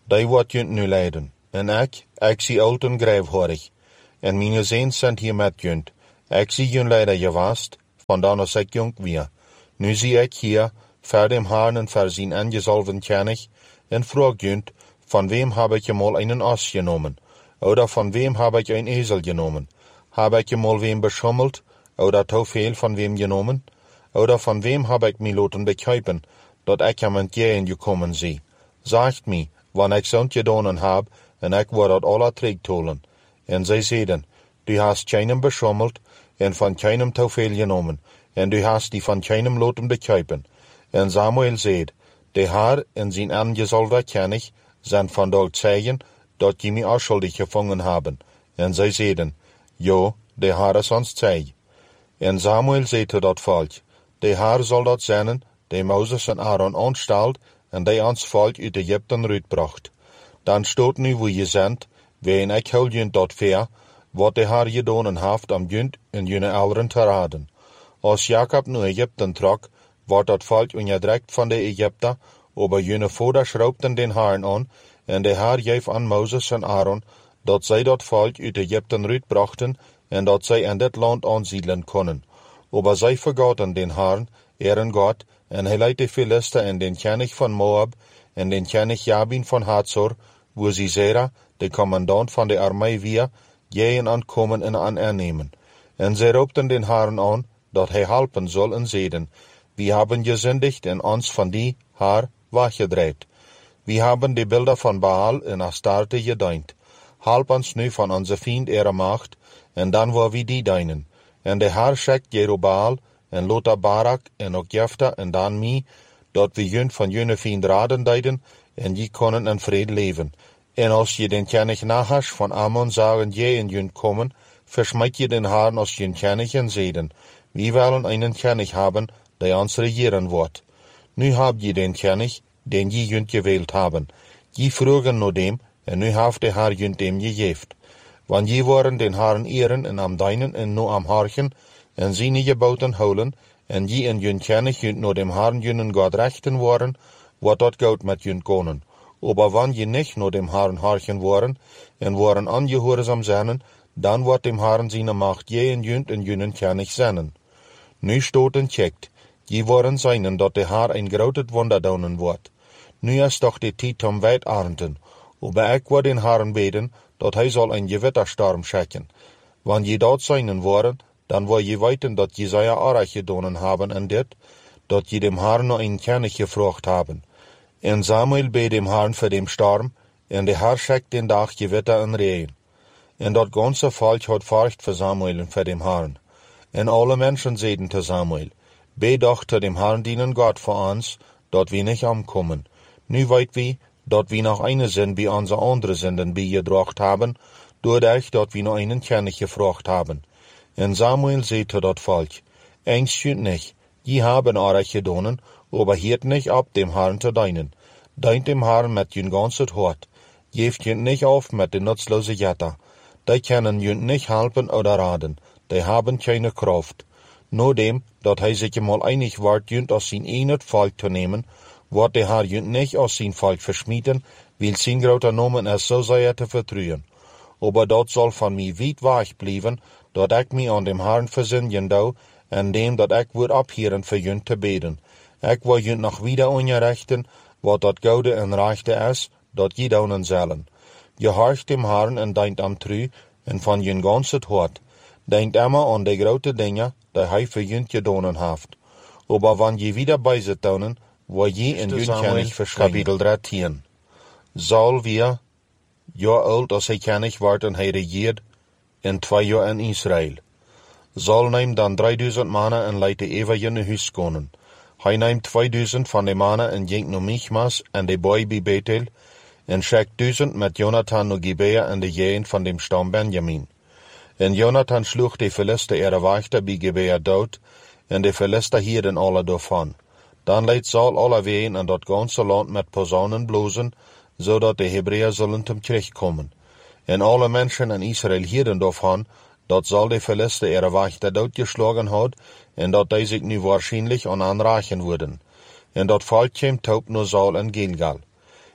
die wordt junt nu leiden. En ik, ik zie oud en grijfhaarig. En mijn zoons zijn hier met junt. Ik zie jun leider gewast, vandaan als ik jong weer. Nu zie ik hier, voor dem Herrn en voor zijn angezalven kennig, en vroeg junt, van wem heb ik je mal einen Os genomen? Oder van wem heb ik een Esel genomen? Heb ik je mal wem beschummelt? Oder te veel van wem genomen? Oder van wem heb ik mij laten bekijpen, dat ik hem entgegen gekommen zie? Sagt mij, wanneer ik zo'n gedaan heb, en ik word dat alle terugtolen. En zij zeiden, du hast keinem beschummelt, en van keinem te veel genomen, en du hast die van keinem laten bekijpen. En Samuel zei, de Herr en zijn angezalfde kennig, zijn vandaag zeggen, dat je mij schuldig gevangen hebben. En zij zeiden, jo, de Herr is ons zeig. En Samuel zei tot dat volk, de Herr zal dat zijn, die Moses en Aaron aanstelt, en die ons volk uit Egypten uitbracht. Dan stoot nu wo je zendt, ween ik hul junt dat ver, wat de Herr gedaan heeft om junt en june ouderen te raden. Als Jacob nu Egypten trok, wordt dat volk onderdrukt van de Egypter, aber june vader schraubten den Herrn aan, en de Herr geef aan Moses en Aaron, dat zij dat volk uit Egypten uitbrachten, en dat zij in dit land aansiedelen konden. Aber zij vergaten den Herrn, ihren God, en hij leidt de Philister en den König van Moab, en den König Jabin van Hazor, wo Sisera, de commandant van de armee weer, jeen aankomen en aan aannemen. En zij roepten den Herrn aan, dat hij helpen zal en zeiden, we hebben gesündigt en ons van die Herr weggedreht. We hebben de beelden van Baal en Astarte gedient. Help ons nu van onze vriend ihre macht, en dan wil we die dienen. En de Herr schickt Jerobaal, en Lothar Barak, en ook Jefta, en dan mij, dat we junt van june vriend raden deiden, en je konnen in vrede leven. En als je den König Nahash van Ammon sagen, je in junt komen, verschmeit je den Herrn als jun König en zeden. We willen einen König haben, der ons regieren wird. Nu habt je den König, den je junt gewählt haben. Je vroegen no dem, en nu heeft de Herr junt dem gegeeft. Want je worden den Herrn ehren en am deinen en no am harchen, en ziene geboten houden, en je en jun König junt no dem Herrn junnen God rechten worden, wat dat goud met junt konen. Aber wann je nicht no dem Herrn harchen worden, en worden angehorsam zijn, dan wordt dem Herrn seine macht je en junt en junnen König zijn. Nu stoten checkt, je worden zijn dat de Herr een groot wonder doen wordt. Nu is toch de tijd om weit ernten, aber ik word den Herrn beten, dat hij zal een gewitterstorm schicken. Wann je dat zijn worden, dan wil je weten dat Jesaja arach gedaan hebben en dit, dat je dem Herrn noch een König gevraagd hebben. En Samuel beet dem Herrn voor dem Storm, en de Herr schickt den dag gewitter en regen. En dat ganze volk had furcht voor Samuel en voor dem Herrn. En alle mensen zeiden te Samuel, bid doch te dem Herrn dienen Gott voor ons, dat we niet omkomen. Nu weet we, dat we nog eine zin bij onze andere zinden bijgedracht hebben, doordat dat we nog einen König gevraagd hebben. En Samuel zei te dat volk, eens junt nicht, je haben arach gedaan, aber hiert nicht ab, dem Herrn te dienen. Dient dem Herrn met jun ganzet hart. Geeft junt nicht auf met de nutzlose Jetter. Die können junt nicht helpen oder raden. Die haben keine Kraft. Nur dem, dat hij sich mal einig wordt junt als zijn eenheid volk te nemen, wordt de Herr junt nicht als zijn volk verschmieden, wil zijn grote nomen es so sehr te vertrouwen. Aber dat zal van mij weit weg blijven, dat ik mij aan dem Herrn verzinnen dou, en dem dat ik word abhieren voor junt te beden. Ik wil junt nog wieder onrechten, wat dat goede en rechte is, dat je doen zullen. Je horcht dem Herrn en dient am tru, en van jun ganzet hart. Denkt immer an de grote dingen, die hij voor junt gedaan heeft. Aber wann je wieder bij zit doen, wil je in jun König verschijnen. Kapitel dertien. Saul weer, jaar oud als hij König wordt en hij regiert, in twee jaar in Israël. Saul neemt dan drieduizend mannen en leidt de eeuwige in huis konen. Hij neemt tweeduizend van de mannen en jengt naar Michmas en de boy bij Bethel, en schickt duizend met Jonathan naar Gibea en de jeen van dem stam Benjamin. En Jonathan sloeg de Philister ihre Wächter bij Gibea dood, en de Philister hielden alle daarvan. Dan leidt Saul alle ween en dat ganze land met posaunen blozen, zodat de Hebreeën zullen zum Krieg komen. En alle mensen in Israël hielden daarvan, dat Saul de Philister ihre Wächter doodgeschlagen had, en dat die zich nu waarschijnlijk aan aanraken worden. En dat volk kwam taub naar Saul en Gilgal.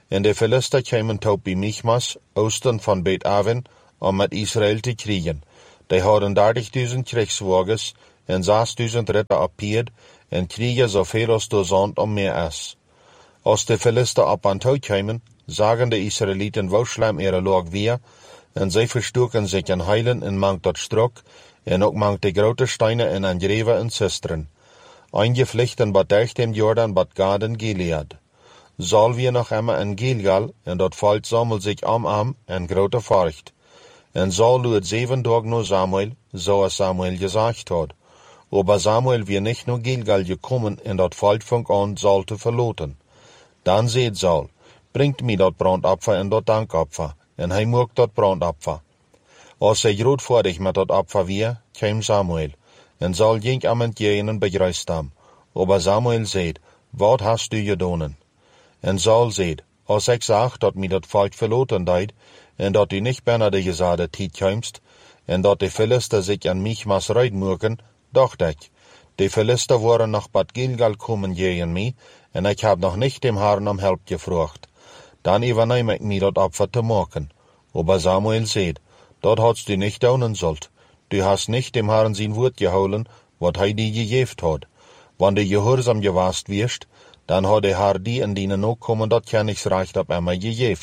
En de Philister kwamen tot bij Michmas, oosten van Bet Aven, om met Israël te kriegen. Die hadden dertigduizend krijgswagens en zesduizend ritter op paard en kriegen zoveel als de zand om meer is. Als de Philister op aan toe kwamen, zagen de Israëlieten hoe schlimm ihre Lage weer, en zij verstoken zich in heilen en mangt dat strok, en ook mangt de grote steinen en angreven en sisteren. Eingevlichten bad durch dem Jordan bad Gaden Gilead. Zal wir noch immer in Gilgal, en dat volk sammelt zich am am en grote Furcht. En Saul luet zeven dagen naar Samuel, zoals Samuel gesagt had. Aber Samuel wir nicht naar Gilgal gekommen, en dat volk fang an, Saul te verloten. Dan zei Saul, bringt mir dat brandopfer en dat dankopfer, en hij mocht dat brandopfer. Als hij grootvaardig met dat opfer weer, kwam Samuel, en Saul ging am entgegen begrüßt hem. Aber Samuel zei, wat hast du gedaan? En Saul zei, als ik zag dat mir dat volk verloten deed, en dat du nicht bijna de gezade tijd kwamst, en dat de Philister zich an Michmas reitmoeken, dacht ik, de Philister waren nach Bad Gilgal kommen gegen mij, en ik heb nog nicht dem Herrn om hulp gevraagd. Dan überneem ik mir dat opfer te maken. Aber Samuel zei, dat hadst du nicht doen sollt. Du hast nicht dem Herrn sein Wort gehouden, wat hij die gegeven had. Wanneer du gehoorzaam gewast wirst, dan had de Herr die in dienen ook komen dat Königsreich op einmal gegeven.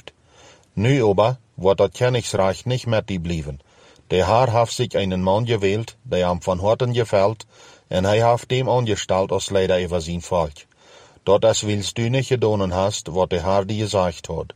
Nu aber wordt dat Königsreich nicht met die blijven. Der Herr heeft sich einen Mann gewählt, der am von Horten gefällt, en hij heeft dem angestalt als Leider über sein Volk. Dat es willst du nicht gedonen hast, wat der Herr die gesagt hat.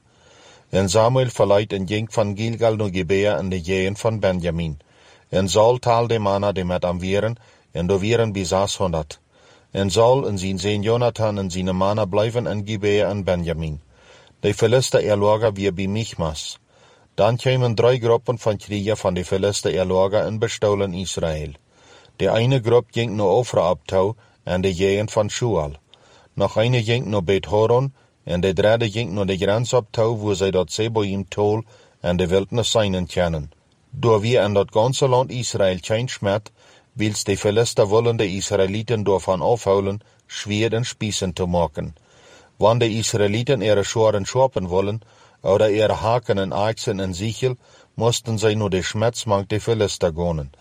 En Samuel verleiht en ging van Gilgal naar Gibea in de Jeen van Benjamin. En Saul taal de mannen die met am wieren, en do wieren bij zeshonderd. En Saul en zijn zoon Jonathan en zijn mannen blijven in Gibea en Benjamin. De Philister erlagen weer bij Michmas. Dan kwamen drie groepen van kriegers van de Philister erlagen en bestolen Israël. De ene groep ging naar Ofra op toe en de Jeen van Shual. Nog eine ging naar Bet Horon, en de derde ging naar de grens op toe, wo zij dat Zeboim tol en de wildnis zijn kennen. Door wie in dat ganze land Israël geen schmet, wils de Philister willen de Israëlieten daarvan afhouden, schwer en spießen te maken. Wanneer de Israëlieten ihre Schoren schoppen wollen, oder ihre Haken en Achsen en Sichel, mussten zij naar de schmetzmank de Philister gaan.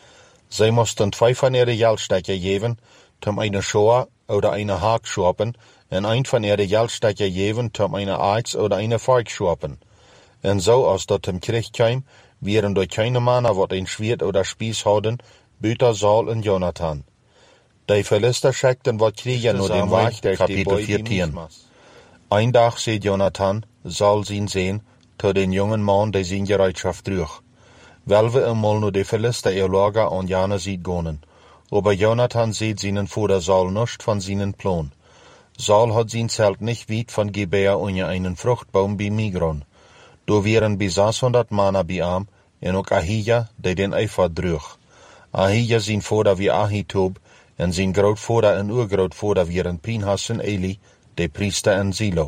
Zij mussten twee van ihre Geldstecker geven, um eine Schor oder eine Haak schoppen, en ein von ihre Geldstecker geven, um eine Axt oder eine Volk schoppen. En so, als dat im Krieg kam, wären durch keine Männer, wat ein Schwert oder Spieß hadden, büter Saul en Jonathan. Die Philister schickten wat Krieger nur den Weg durch die vierzehn. Ein Tag sieht Jonathan, Saul sein Sehen, zu den jungen Mann, der sein Gereitschaft durch. Weil wir einmal nur die Philister ihr Lager an Jana sieht gehen. Aber Jonathan sieht seinen Vater Saul nicht von seinen Plan. Saul hat sein Zelt nicht weit von Gibea unter einen Fruchtbaum bei Migron. Da wären bis sechshundert Männer bei ihm, und auch Ahija, der den Eifer drüch. Ahija sein Vater wie Ahitub, und sein Grootvater und Urgrootvater wären Pinhas und Eli, der Priester in Silo.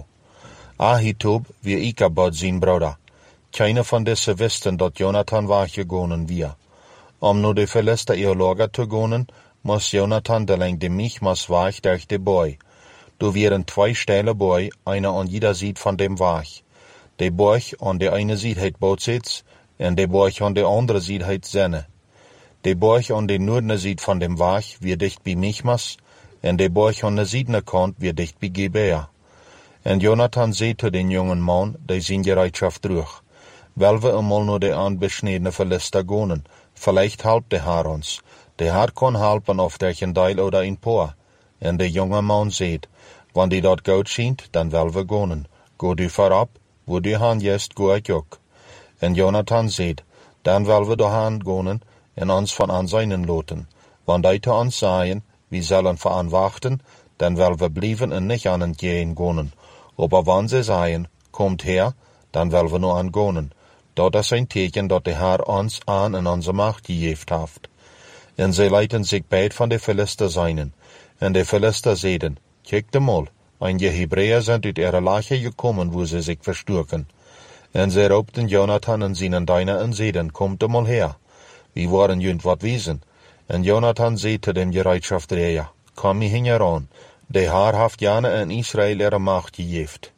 Ahitub wie Ikabod sein Bruder. Keiner von diesen wussten, dat Jonathan weggegangen wir. Um nur de Philister ihr Lager zu gehen, muss Jonathan de lang de Michmas Weg durch de Boy. Da wären zwei steile Boy, einer an jeder Seite von dem Weg. De Boy an der eine Seite heit Bootsitz, und de Boy an der andere Seite heit Senne. De Boy an der nördlichen Seite von dem Weg wir dicht bei Michmas, und de Boy an der südlichen Kant wir dicht bei Gibea. Und Jonathan seht zu den jungen Mann, der sein Gereitschaft durch. Weil wir einmal nur de anbeschnittene Philister gehen, vielleicht halbt der Herr uns. Der Herr kann helpen auf welchen Teil oder ein paar. Und der junge Mann seht, wann die dort gut schient, dann will wir gehen. Go du vorab, wo du han jest, go ich auch. Und Jonathan seht, dann will wir dahin gehen und uns von an seinen loten. Wann die zu uns sagen, wir sollen vor an warten, dann will wir bleiben und nicht an den gehen gehen. Aber wenn sie sagen, kommt her, dann will wir nur an gehen. Dat is een teken dat de Herr ons aan en onze macht gegeven heeft. En zij leiten zich beid van de Philister zijn. En de Philister zeiden, kijk de mal, einige Hebräer sind uit ihre Lache gekommen, wo sie sich verstürken. En zij roepten Jonathan en zijn Diener en zeiden, kommt de mal her. Wir waren junt wat wiesen. En Jonathan zei te dem Gereitschaftreger, komm mich heran, de Herr heeft jane en Israël ihre macht gegeven.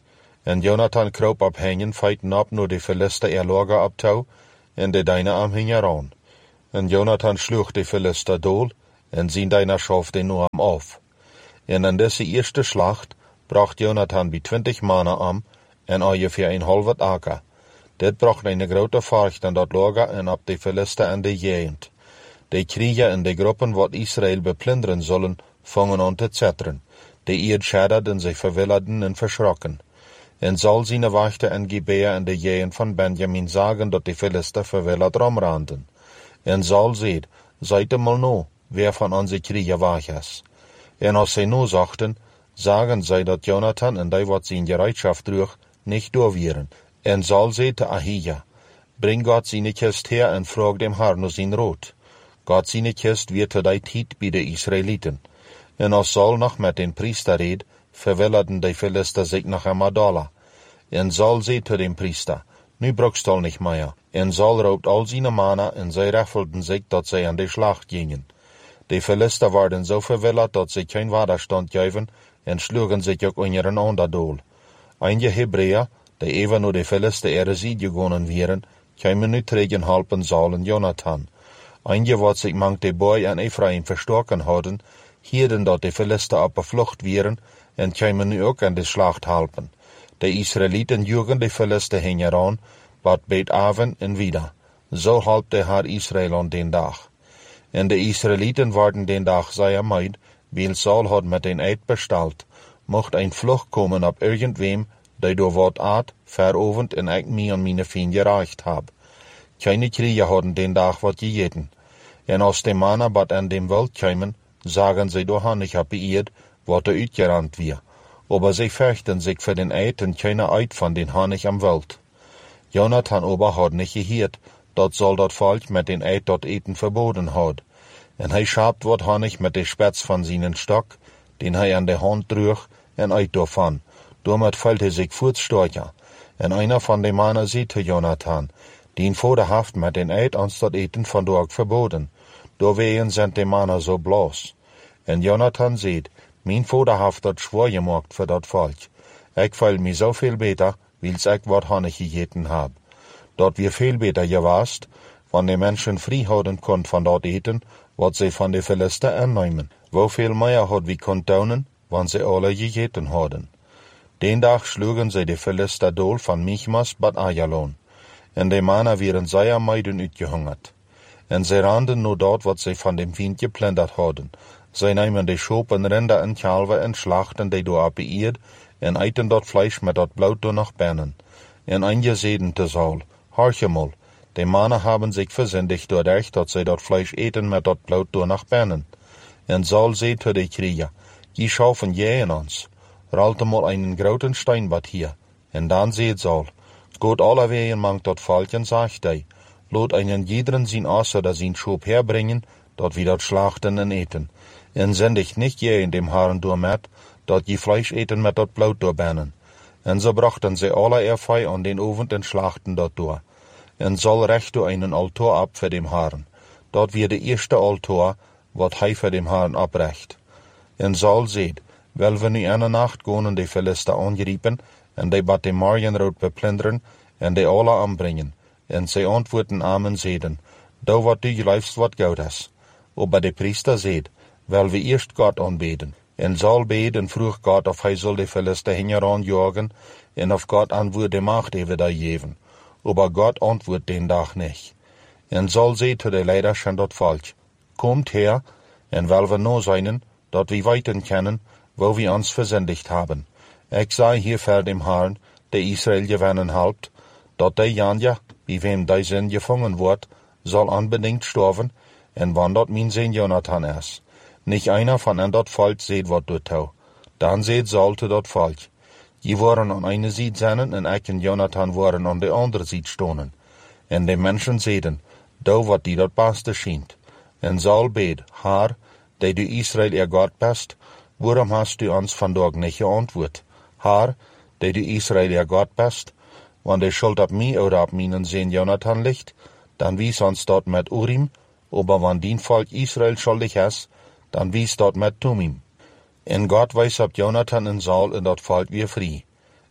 En Jonathan kroop op hengen, feiten op nur de Philister er lager optau, en de deine am hing heran. En Jonathan sloeg de Philister dool, en zijn deiner schof den nur am auf. En an deze eerste Schlacht bracht Jonathan bij twintig mannen am, en ongeveer een halve aker. Dit bracht een grote vaart aan dat lager en op de Philister en de gegend. De kriegen en de groepen wat Israël beplunderen zullen, vangen aan te zetteren. De eerd schadderden zich verwilderden en verschrokken. En zal zijn wachten en Gibea en de gegend van Benjamin zagen dat de Philister verwilderd romranden. En zal zeid, zijt mal no, wer van onze kriegen wach is. En als zij nu zachten, zagen zij dat Jonathan en die wat zijn gereitschaft droeg, niet doorwieren. En zal zeid te Ahija, bring Gott zijn kist her en vraag dem Herrn nu zijn rood. Gott zijn kist weer te die tijd bij de Israëlieten. En als Saul nog met den priester reed, verwilderden de Philister zich nach Amadala. En Saul zei te dem priester, nu brukst al nicht mehr. En Saul roopt al zijn mannen en zij raffelden zich dat zij aan de Schlacht gingen. De Philister waren zo verwilderd dat ze geen Widerstand gaven en schlugen zich ook onder een ander doel. Einige Hebräer, die even nur de Philister Eresie gegonnen waren, kwamen nu tegen helpen Saul en Jonathan. Einige wat zich mank de Boy en Ephraim verstoken hadden, hierden dat de Philister op de vlucht waren en kwamen nu ook aan de Schlacht helpen. De Israëlieten joegen de Philister heen heran, wat beet avond en wieder. Zo halp de Herr Israël aan den dag. En de Israëlieten waren den dag zeer meid, weil Saul had met een eed besteld, mocht een vlucht komen op irgendwem, die door wat aard, verovend en ik mij en mijn vriend gereicht heb. Keine Krieger hadden den dag wat gegeten. En als de mannen wat aan dem Welt kwamen, sagen sie doch nicht ab beirrt, wat er uitgerannt wir. Aber sie fürchten sich für den Eid und keiner Eid von den Honig am Welt. Jonathan aber hat nicht gehört, dat Saul dat Volk mit den Eid dort eten verboten hat. En hij schabt wat Honig mit de Spitz von seinen Stock, den hij an der Hand trug, en eid davon. Damit fällt er sich voetstorcher. En einer von den Mannen sieht zu Jonathan, den vorderhaft mit den Eid ans dat eten von dort verboten. Doorwegen zijn de mannen zo bloos. En Jonathan zegt, mijn vader heeft dat schwoor gemaakt voor dat volk. Ik voel me zo veel beter, wils ik wat Honig gegeten heb. Dat wir veel beter gewaast, wann de mensen vrij houden kon van dat eten, wat ze van de Philister aannemen. Woveel meer had we kon tonen, wann ze alle gegeten hadden. Den dag schlugen ze de Philister dool van Michmas bat Ajalon. En de mannen waren zeer meiden uitgehungert. En zij randen nur dort, wat zij van dem Wind geplundert hadden. Zij nemen de schoop en rinder en kalven en slachten die door beirrt, en eten dat Fleisch met dat Blut door nach Bernen. En einige zeiden te Saul, horche mal, de mannen haben sich versündigt doordat dat zij dat Fleisch eten met dat Blut door nach Bernen. En Saul zei te de Krieger, die schaufen jähen ons, ralte mal einen groten Steinbad hier. En dan zei Saul, Gott allerwegen mangt dat Volk en sagt hij, lot einen jederen zijn Ass oder zijn Schop herbringen, dat wir dat schlachten en eten. En sendigt nicht je in dem Haaren door met, dat je Fleisch eten met dat Blut doorbennen. En so brachten sie alle Erfei an den Ofen en schlachten dat door. En Saul recht door einen Altar ab für dem Haaren. Dat wir de eerste Altar, wat hij für dem Haaren abrecht. En Saul zeid, wel we nu eine Nacht gonen de Philister angeriepen, en de bat de Morgenrood beplunderen, en de alle anbringen. En zij antwoorden amen zeiden, da wat du geleifst wat goud is. Aber de priester zeid, wel we eerst Gott aanbeden. En Saul beed en vroeg Gott of hij zal de Philister hingeran jagen, en of Gott antwoord de macht even daar geven. Aber Gott antwoord den dag nicht. En Saul zeid te de leiders van dat volk, komt her, en wel we no zijn, dat we weten kennen, wo we ons versündigt haben. Ik zei hier voor dem Herrn, de Israël gewinnen helpt, dat de Janja, bij wem die zin gevangen wordt, zal unbedingt sterven, en wann dat mijn zin Jonathan is. Nicht einer von an dat Volk seht wat du tau. Dan seht Saul te dat Volk. Je waren an eine Seite seinen, en ik en Jonathan waren an de andere Seite stonen. En de mensen zeiden, da wat die dat beste schient. En Saul beed, Herr, die du Israël ihr Gott bist, waarom hast du ons vandaag nicht geantwoord? Herr, die du Israël ihr Gott bist, wann de Schuld op mij oder op mijn zin Jonathan ligt, dan wies ons dat met Urim, aber wann dien Volk Israël schuldig is, dan wies dat met Tumim. En God wees op Jonathan en Saul en dat volk weer vrij.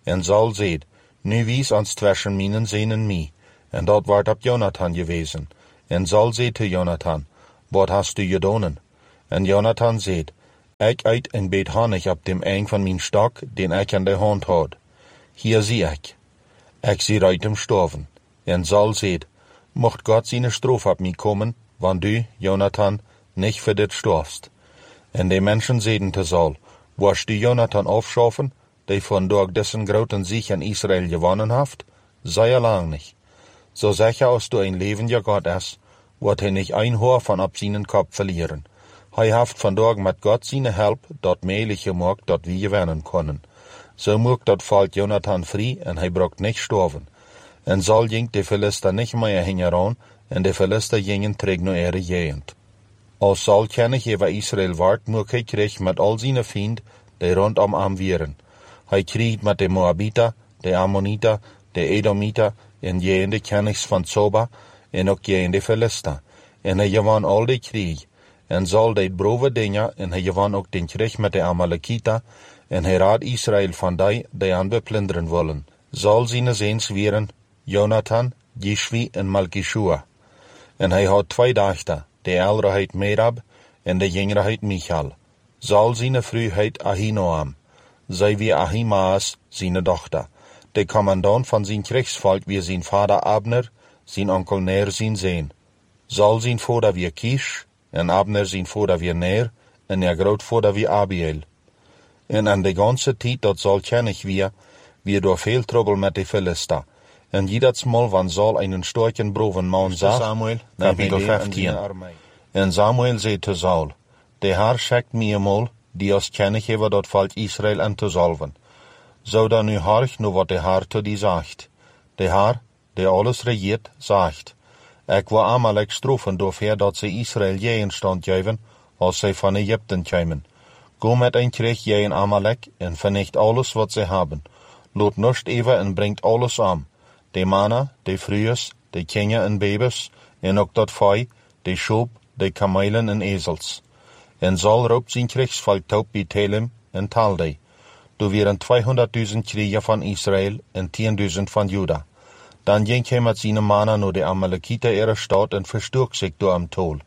En Saul zeid, nu wies ans zwischen minen zeen en mij, en dat wordt op Jonathan gewezen. En Saul zeid te Jonathan, wat hast du gedonen? En Jonathan zeid, ik uit en beet honig op dem eng van mijn stok, den ik in de hand had. Hier zie ik. Ik zie uit hem sterven. En Saul zeid, mocht Gott seine Strafe op mij komen, wann du, Jonathan, nicht für dit storfst. En de mensen zeiden te Saul, wirst du Jonathan aufschaffen, die von durch dessen großen Sieg in Israel gewonnen haft? Sei er lang nicht. So sicher als du ein lebendiger Gott ist, wird er nicht ein Haar von ab seinen Kopf verlieren. Hij haft von durch mit Gott seine Help dort mählich gemacht, dort wir gewinnen können. So mag dort fällt Jonathan frei, en hij braucht nicht sterben. En Saul ging de Philister nicht mehr hingeran, en de Philister gingen träg nur ihre Gegend. Als Saul kennig über Israel ward, moet hij kreeg met al zijn vrienden, die rondom am wieren. Hij kriegt mit de Moabiter, de Ammoniter, de Edomiter, en jende kennigs van Zoba, en ook jende Philister. En hij gewann al de krieg. En Saul deed brove dingen, en hij gewann ook den krieg met de Amalekiter, en hij raad Israel van die, die aan beplunderen willen. Saul zijn zeens wieren, Jonathan, Jishvi en Malkishua. En hij had twee dochter, de oudere heet Merab, en de jongere heet Michal. Saul zijn vrouw heet Ahinoam. Zij wie Ahimaas, zijn dochter. De commandant van zijn krijgsvolk wie zijn vader Abner, zijn onkel Ner zijn zeen. Saul zijn vader wie Kish, en Abner zijn vader wie Ner, en er grootvader wie Abiel. En aan de ganze tijd dat Saul kennig wie, wie door veel trouble met de Philister. En jedes Mal, wann Saul einen starken Broven Mann sah, Samuel, Kapitel vijftien. En Samuel zei te Saul, de Herr schickt mir mal, die ons kennig hebben dat volk Israel aan te salven. Zou dan nu horch nu wat de Herr te die zegt. De Herr, die alles regiert, zegt, ik wil Amalek strafen doorver dat ze Israel je stand geven, als zij van Egypten komen. Go met een krieg je in Amalek en vernicht alles wat ze hebben. Laat nichts even en brengt alles om. De mannen, de vrouwen, de kinderen en baby's, en ook dat vee, de schaap, de kamelen en ezels. En Saul roept zijn krijgsvolk toe bij Telem en Talde. Du waren tweehonderdduizend krieger van Israel en tienduizend van Juda. Dan ging hij met zijn mannen naar de Amalekiter ihre stad en versturk zich door am Tol.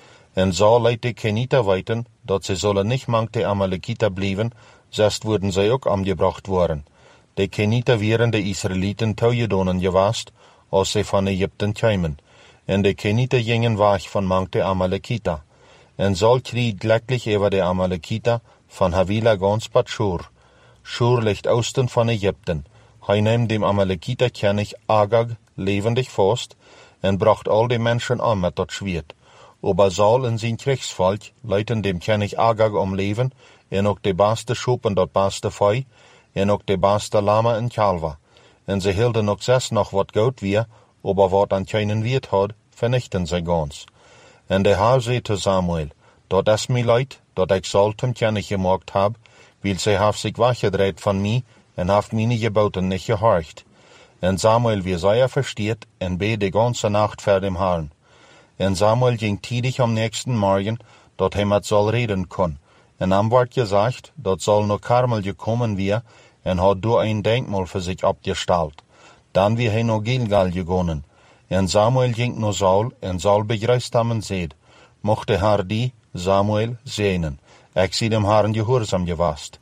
En Saul leidt de Keniter weten, dat ze zullen niet mang de Amalekiter blijven, zest worden zij ook omgebracht worden. De Keniter waren de Israëlieten toegedonen geweest, als ze van Egypten kwamen. En de Keniter gingen weg van mang de Amalekiter. En Saul kriegt glücklich über de Amalekiter van Havila ganz bad Shur. Shur ligt oosten van Egypten. Hij neemt dem Amalekiter König Agag levendig vast en bracht al de mensen om met dat zwierd. Aber Saul en zijn krijgsvolk leiden dem König Agag om leven en ook de beste schaap en dat beste vee en ook de beste lama en kalver. En ze hielden ook zes nog wat goud weer, aber wat aan keinen wiert had, vernichten ze gans. En de Herr zei te Samuel, dat is mij leid, dat ik Saul ten König gemaakt heb, weil zij heeft zich weggedreht van mij en heeft meine geboten niet gehorcht. En Samuel wie sehr versteht en bet de ganze Nacht vor dem Herrn. En Samuel ging tidig am nächsten Morgen, dat hij met Saul reden kon. En am wordt gesagt, dat Saul naar Karmel gekommen wie en had door een denkmal für sich abgestellt. Dan wie hij naar Gilgal gegangen. En Samuel ging naar Saul, en Saul begreist hem en zeid, mocht de Herr die, Samuel, segnen. Ik zie dem Herrn gehorsam gewast.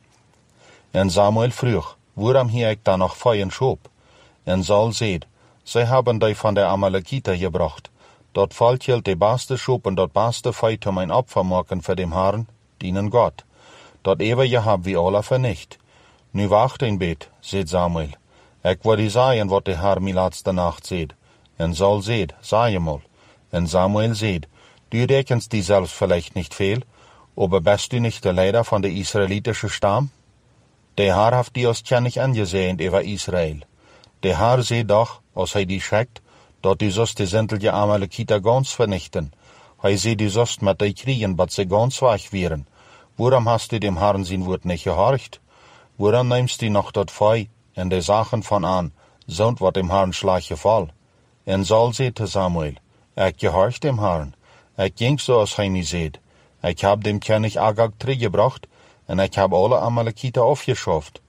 En Samuel vroeg, waarom hier ik dan nog vee en schaap? En Saul zeid, zij hebben die van de Amalekiter gebracht. Dat valt hield de beste schaap en dat beste vee te mijn Opfer maken voor dem Herrn, dienen Gott. Dat eeuwige hab wie alle vernicht. Nu wacht een beet, zeid Samuel. Ik wil die zeggen wat de Herr mij laatste nacht zeid. En Saul zeid, zeg je mal. En Samuel zeid, du denkst die selbst vielleicht nicht viel, aber bist du nicht der Leiter von der israelitischen Stamm? Der Herr hat die als König angesehen über Israel. Der Herr sieht doch, als hij die schickt, dat du sollst die sämtliche Amalekiter ganz vernichten. Hij sieht du sollst mit die kriegen, bat sie ganz weich wären. Warum hast du dem Herrn sein Wort nicht gehorcht? Warum nimmst du noch dat Feu en de Sachen von an, so wat dem Herrn schlag gefall? En Saul zei te Samuel, ik gehorch dem Herrn. Ik ging so, als hij mij zeid. Ik heb dem König Agag teruggebracht en ik heb alle Amalekiter aufgeschafft.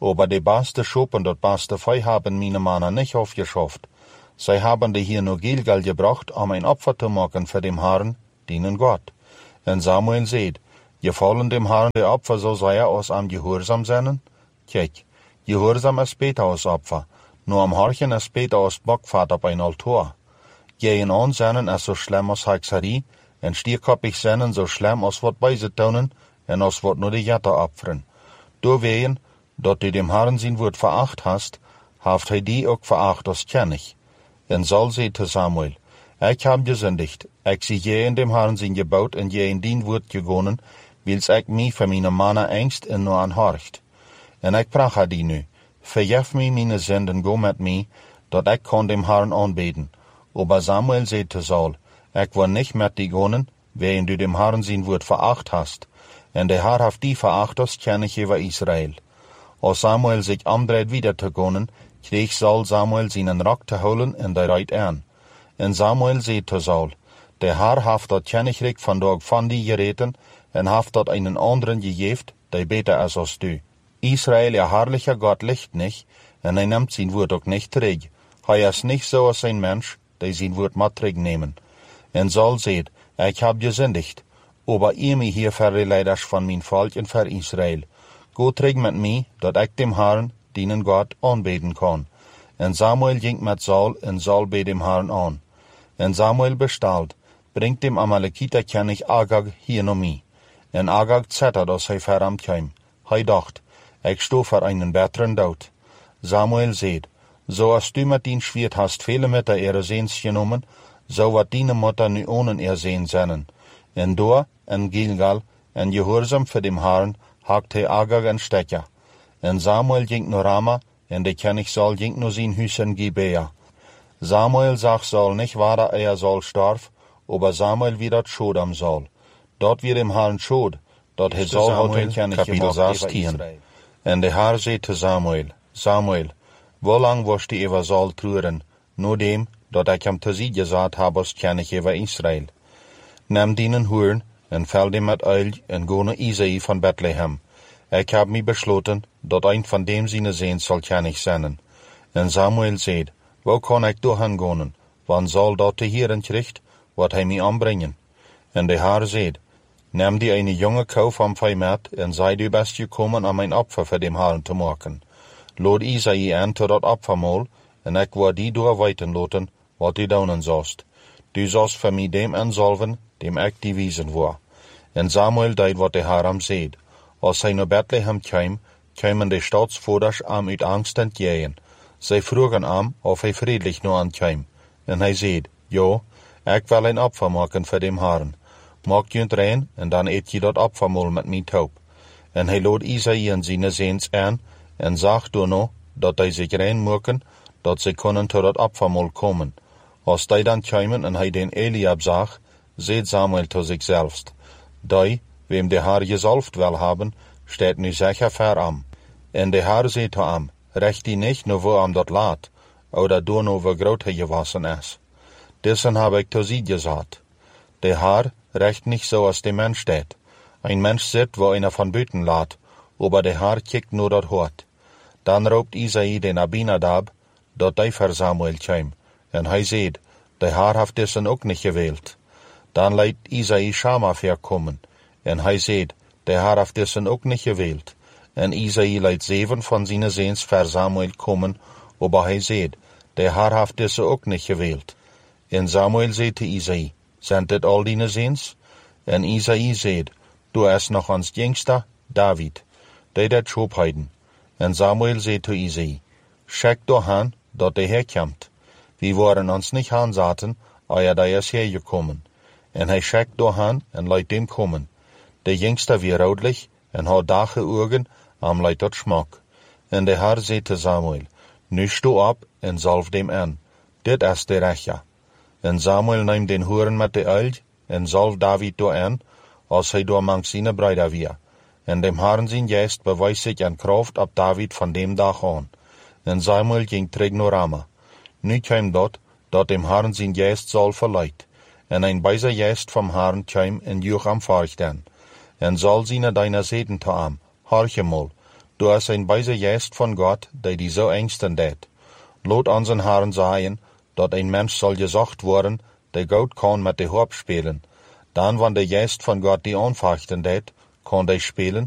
Aber die beste Schop und das beste Fei haben meine Männer nicht aufgeschafft. Sie haben die hier nur Gilgal gebracht, um ein Opfer zu machen für den Herrn, dienen Gott. Und Samuel sagt, gefallen dem Herrn die Opfer, so sei er aus am Gehorsam sein? Kijk, Gehorsam ist besser als Opfer, nur am Horchen ist besser als Bockfahrt auf ein Altar. Gehen an seinen ist so schlimm als Hexerie, und stierkoppig seinen so schlimm als wat Beisetonen, und als wat nur die Jätter opfern. Du wehen, dat du dem Herrn sein Wort veracht hast, haft hij die auch veracht als König. Und Saul sagte Samuel, ich hab gesündigt, ich sie je in dem Herrn sein gebaut und je in dien Wort gegonnen, wils ich mich für meine Männer ängst und nur anhorcht. Und ich prache die nu, verjef mi meine Sünden, go mit mi, dat ich kann dem Herrn anbeten. Aber Samuel sagte Saul, ich will nicht mit die gonnen, wenn du dem Herrn sein Wort veracht hast. Und der Herr haft die veracht als König über Israel. Als Samuel sich umdreht wieder zu gonnen, krieg Saul Samuel seinen Rock zu holen und der reit an. Und Samuel sagt zu Saul, der Herr haft dat Königreich von dort von die gereten und haft dat einen anderen gegeft, der beter ist als du. Israel, ihr herrlicher Gott, liegt nicht, und er nimmt sein Wort auch nicht zurück. Er ist nicht so als ein Mensch, der sein Wort mal zurücknehmen. Und Saul sagt, ich hab gesündigt, aber ihr mich hier verleidet von mein Volk und für Israel. Go zurück mit mir, dat ich dem Herrn, dienen Gott, anbeten kann. Und Samuel ging mit Saul, und Saul bet dem Herrn an. Und Samuel bestellt, bringt dem Amalekiter König Agag hier noch mi. Und Agag zittert, als er verrammt kam. Er dacht, ich sto für einen besseren Tod. Samuel sagt, so als du mit din Schwert hast viele Mütter ihre Sehns genommen, so wird deine Mutter nu ohne ihr Sehn sennen. Und da, in Gilgal, in Gehorsam für dem Herrn, hakte Agag ein Stecker. Und Samuel ging nur Rama, und der König Saul ging nur sein Hüs in Gibea. Samuel sagt Saul nicht wahr, er Saul starb, aber Samuel wieder schuld am Saul. Dort wird dem Herrn schuld, dort hat Saul auch den König gemacht über Israel. Und der Herr sagte Samuel, Samuel, wo lang wirst du über Saul trüren, nur dem, dort ich ihm zu sie gesagt habe, als König über Israel. Nimm deinen Huren, und fäll dem mit Eil, und go nach Isai von Bethlehem. Ich hab mich beschlossen, dort ein von dem seine Sehn soll König sein. Und Samuel sagt, wo kann ich dahin gehen? Wann soll dort die Hirn kriegt, wird er mich anbringen? Und der Herr sagt, nimm dir eine junge Kau vom Fei mit, und sei du bist gekommen, um ein Opfer für den Herrn zu machen. Lod Isai an zu dort Opfermahl, und ich will die durchweiten lassen, was du daunen sollst. Du sollst für mich dem ansolven, dem ich die wiesen war. Und Samuel deed wat der Herr am seht. Als hij naar Bethlehem kwam, kwamen de stadsvoders am uit Angst entgegen. Zij vroegen am, of hij friedlich nur ankwam. En hij zeid, ja, ik wil een Opfer maken voor dem Herrn. Maak junt rein, en dan eet je dat Opfermahl met mij taub. En hij lood Isai en zijn Sehns aan, en zag door no, dat hij zich rein maken, dat zij kunnen tot dat Opfermahl komen. Als die dan kwamen en hij den Eliab zag, zeid Samuel zu sich selbst, die, wem der Herr gesalbt will haben, steht nu sicher ver am. En der Herr sagt am, recht die nicht nur wo am dort laat, oder du nur wo groot hij gewassen is. Dessen habe ich zu sie gesagt. Der Herr recht nicht so als der Mensch steht. Ein Mensch sitzt, wo einer von Büten laat, aber der Herr kickt nur dort hort. Dann robt Isai den Abinadab, dort die für Samuel kam, en hij sagt, der Herr hat dessen auch nicht gewählt. Dann leidt Isai Schama verkommen, en hij sagt, der Herr hat dessen auch nicht gewählt. En Isai leidt zeven von seinen Sehns für Samuel kommen, aber hij sagt, der Herr hat dessen auch nicht gewählt. En Samuel sagte Isai, sind das all deine Sehns? En Isai sagt, du hast noch ans Jüngster, David, der dat Schobheiden. En Samuel sagt zu Isai, schick doch an, dort der herkommt. Wir waren uns nicht ansaten, euer da ist hergekommen. En hij schickt doch an, en leidt dem kommen. Der Jüngster wie roodlich, en hat dache Augen, am leidt dat Schmack. En der Herr sagte Samuel, nu sto ab, en salf dem an. Dit is der Recher. En Samuel nahm den Huren mit der Eil, en salf David do an, als hij door mank seine Brüder wir. En dem Herrn sein Geist beweist sich an Kraft ab David von dem Tag an. En Samuel ging terug naar Rama. Nu kam dort, dat dem Herrn sein Geist Saul verleiht. En ein beiser Geist vom Herrn kam en Joch am Feuchten. En Saul seine deiner Seden taam, horche mal, Du hast ein weise Geist von Gott, der die so ängsten det. Lot unseren Herrn sagen, dat ein Mensch soll gesagt worden, der Gott kann mit der Harp spielen. Dann, wenn der Geist von Gott die anfechten det, kann der spielen,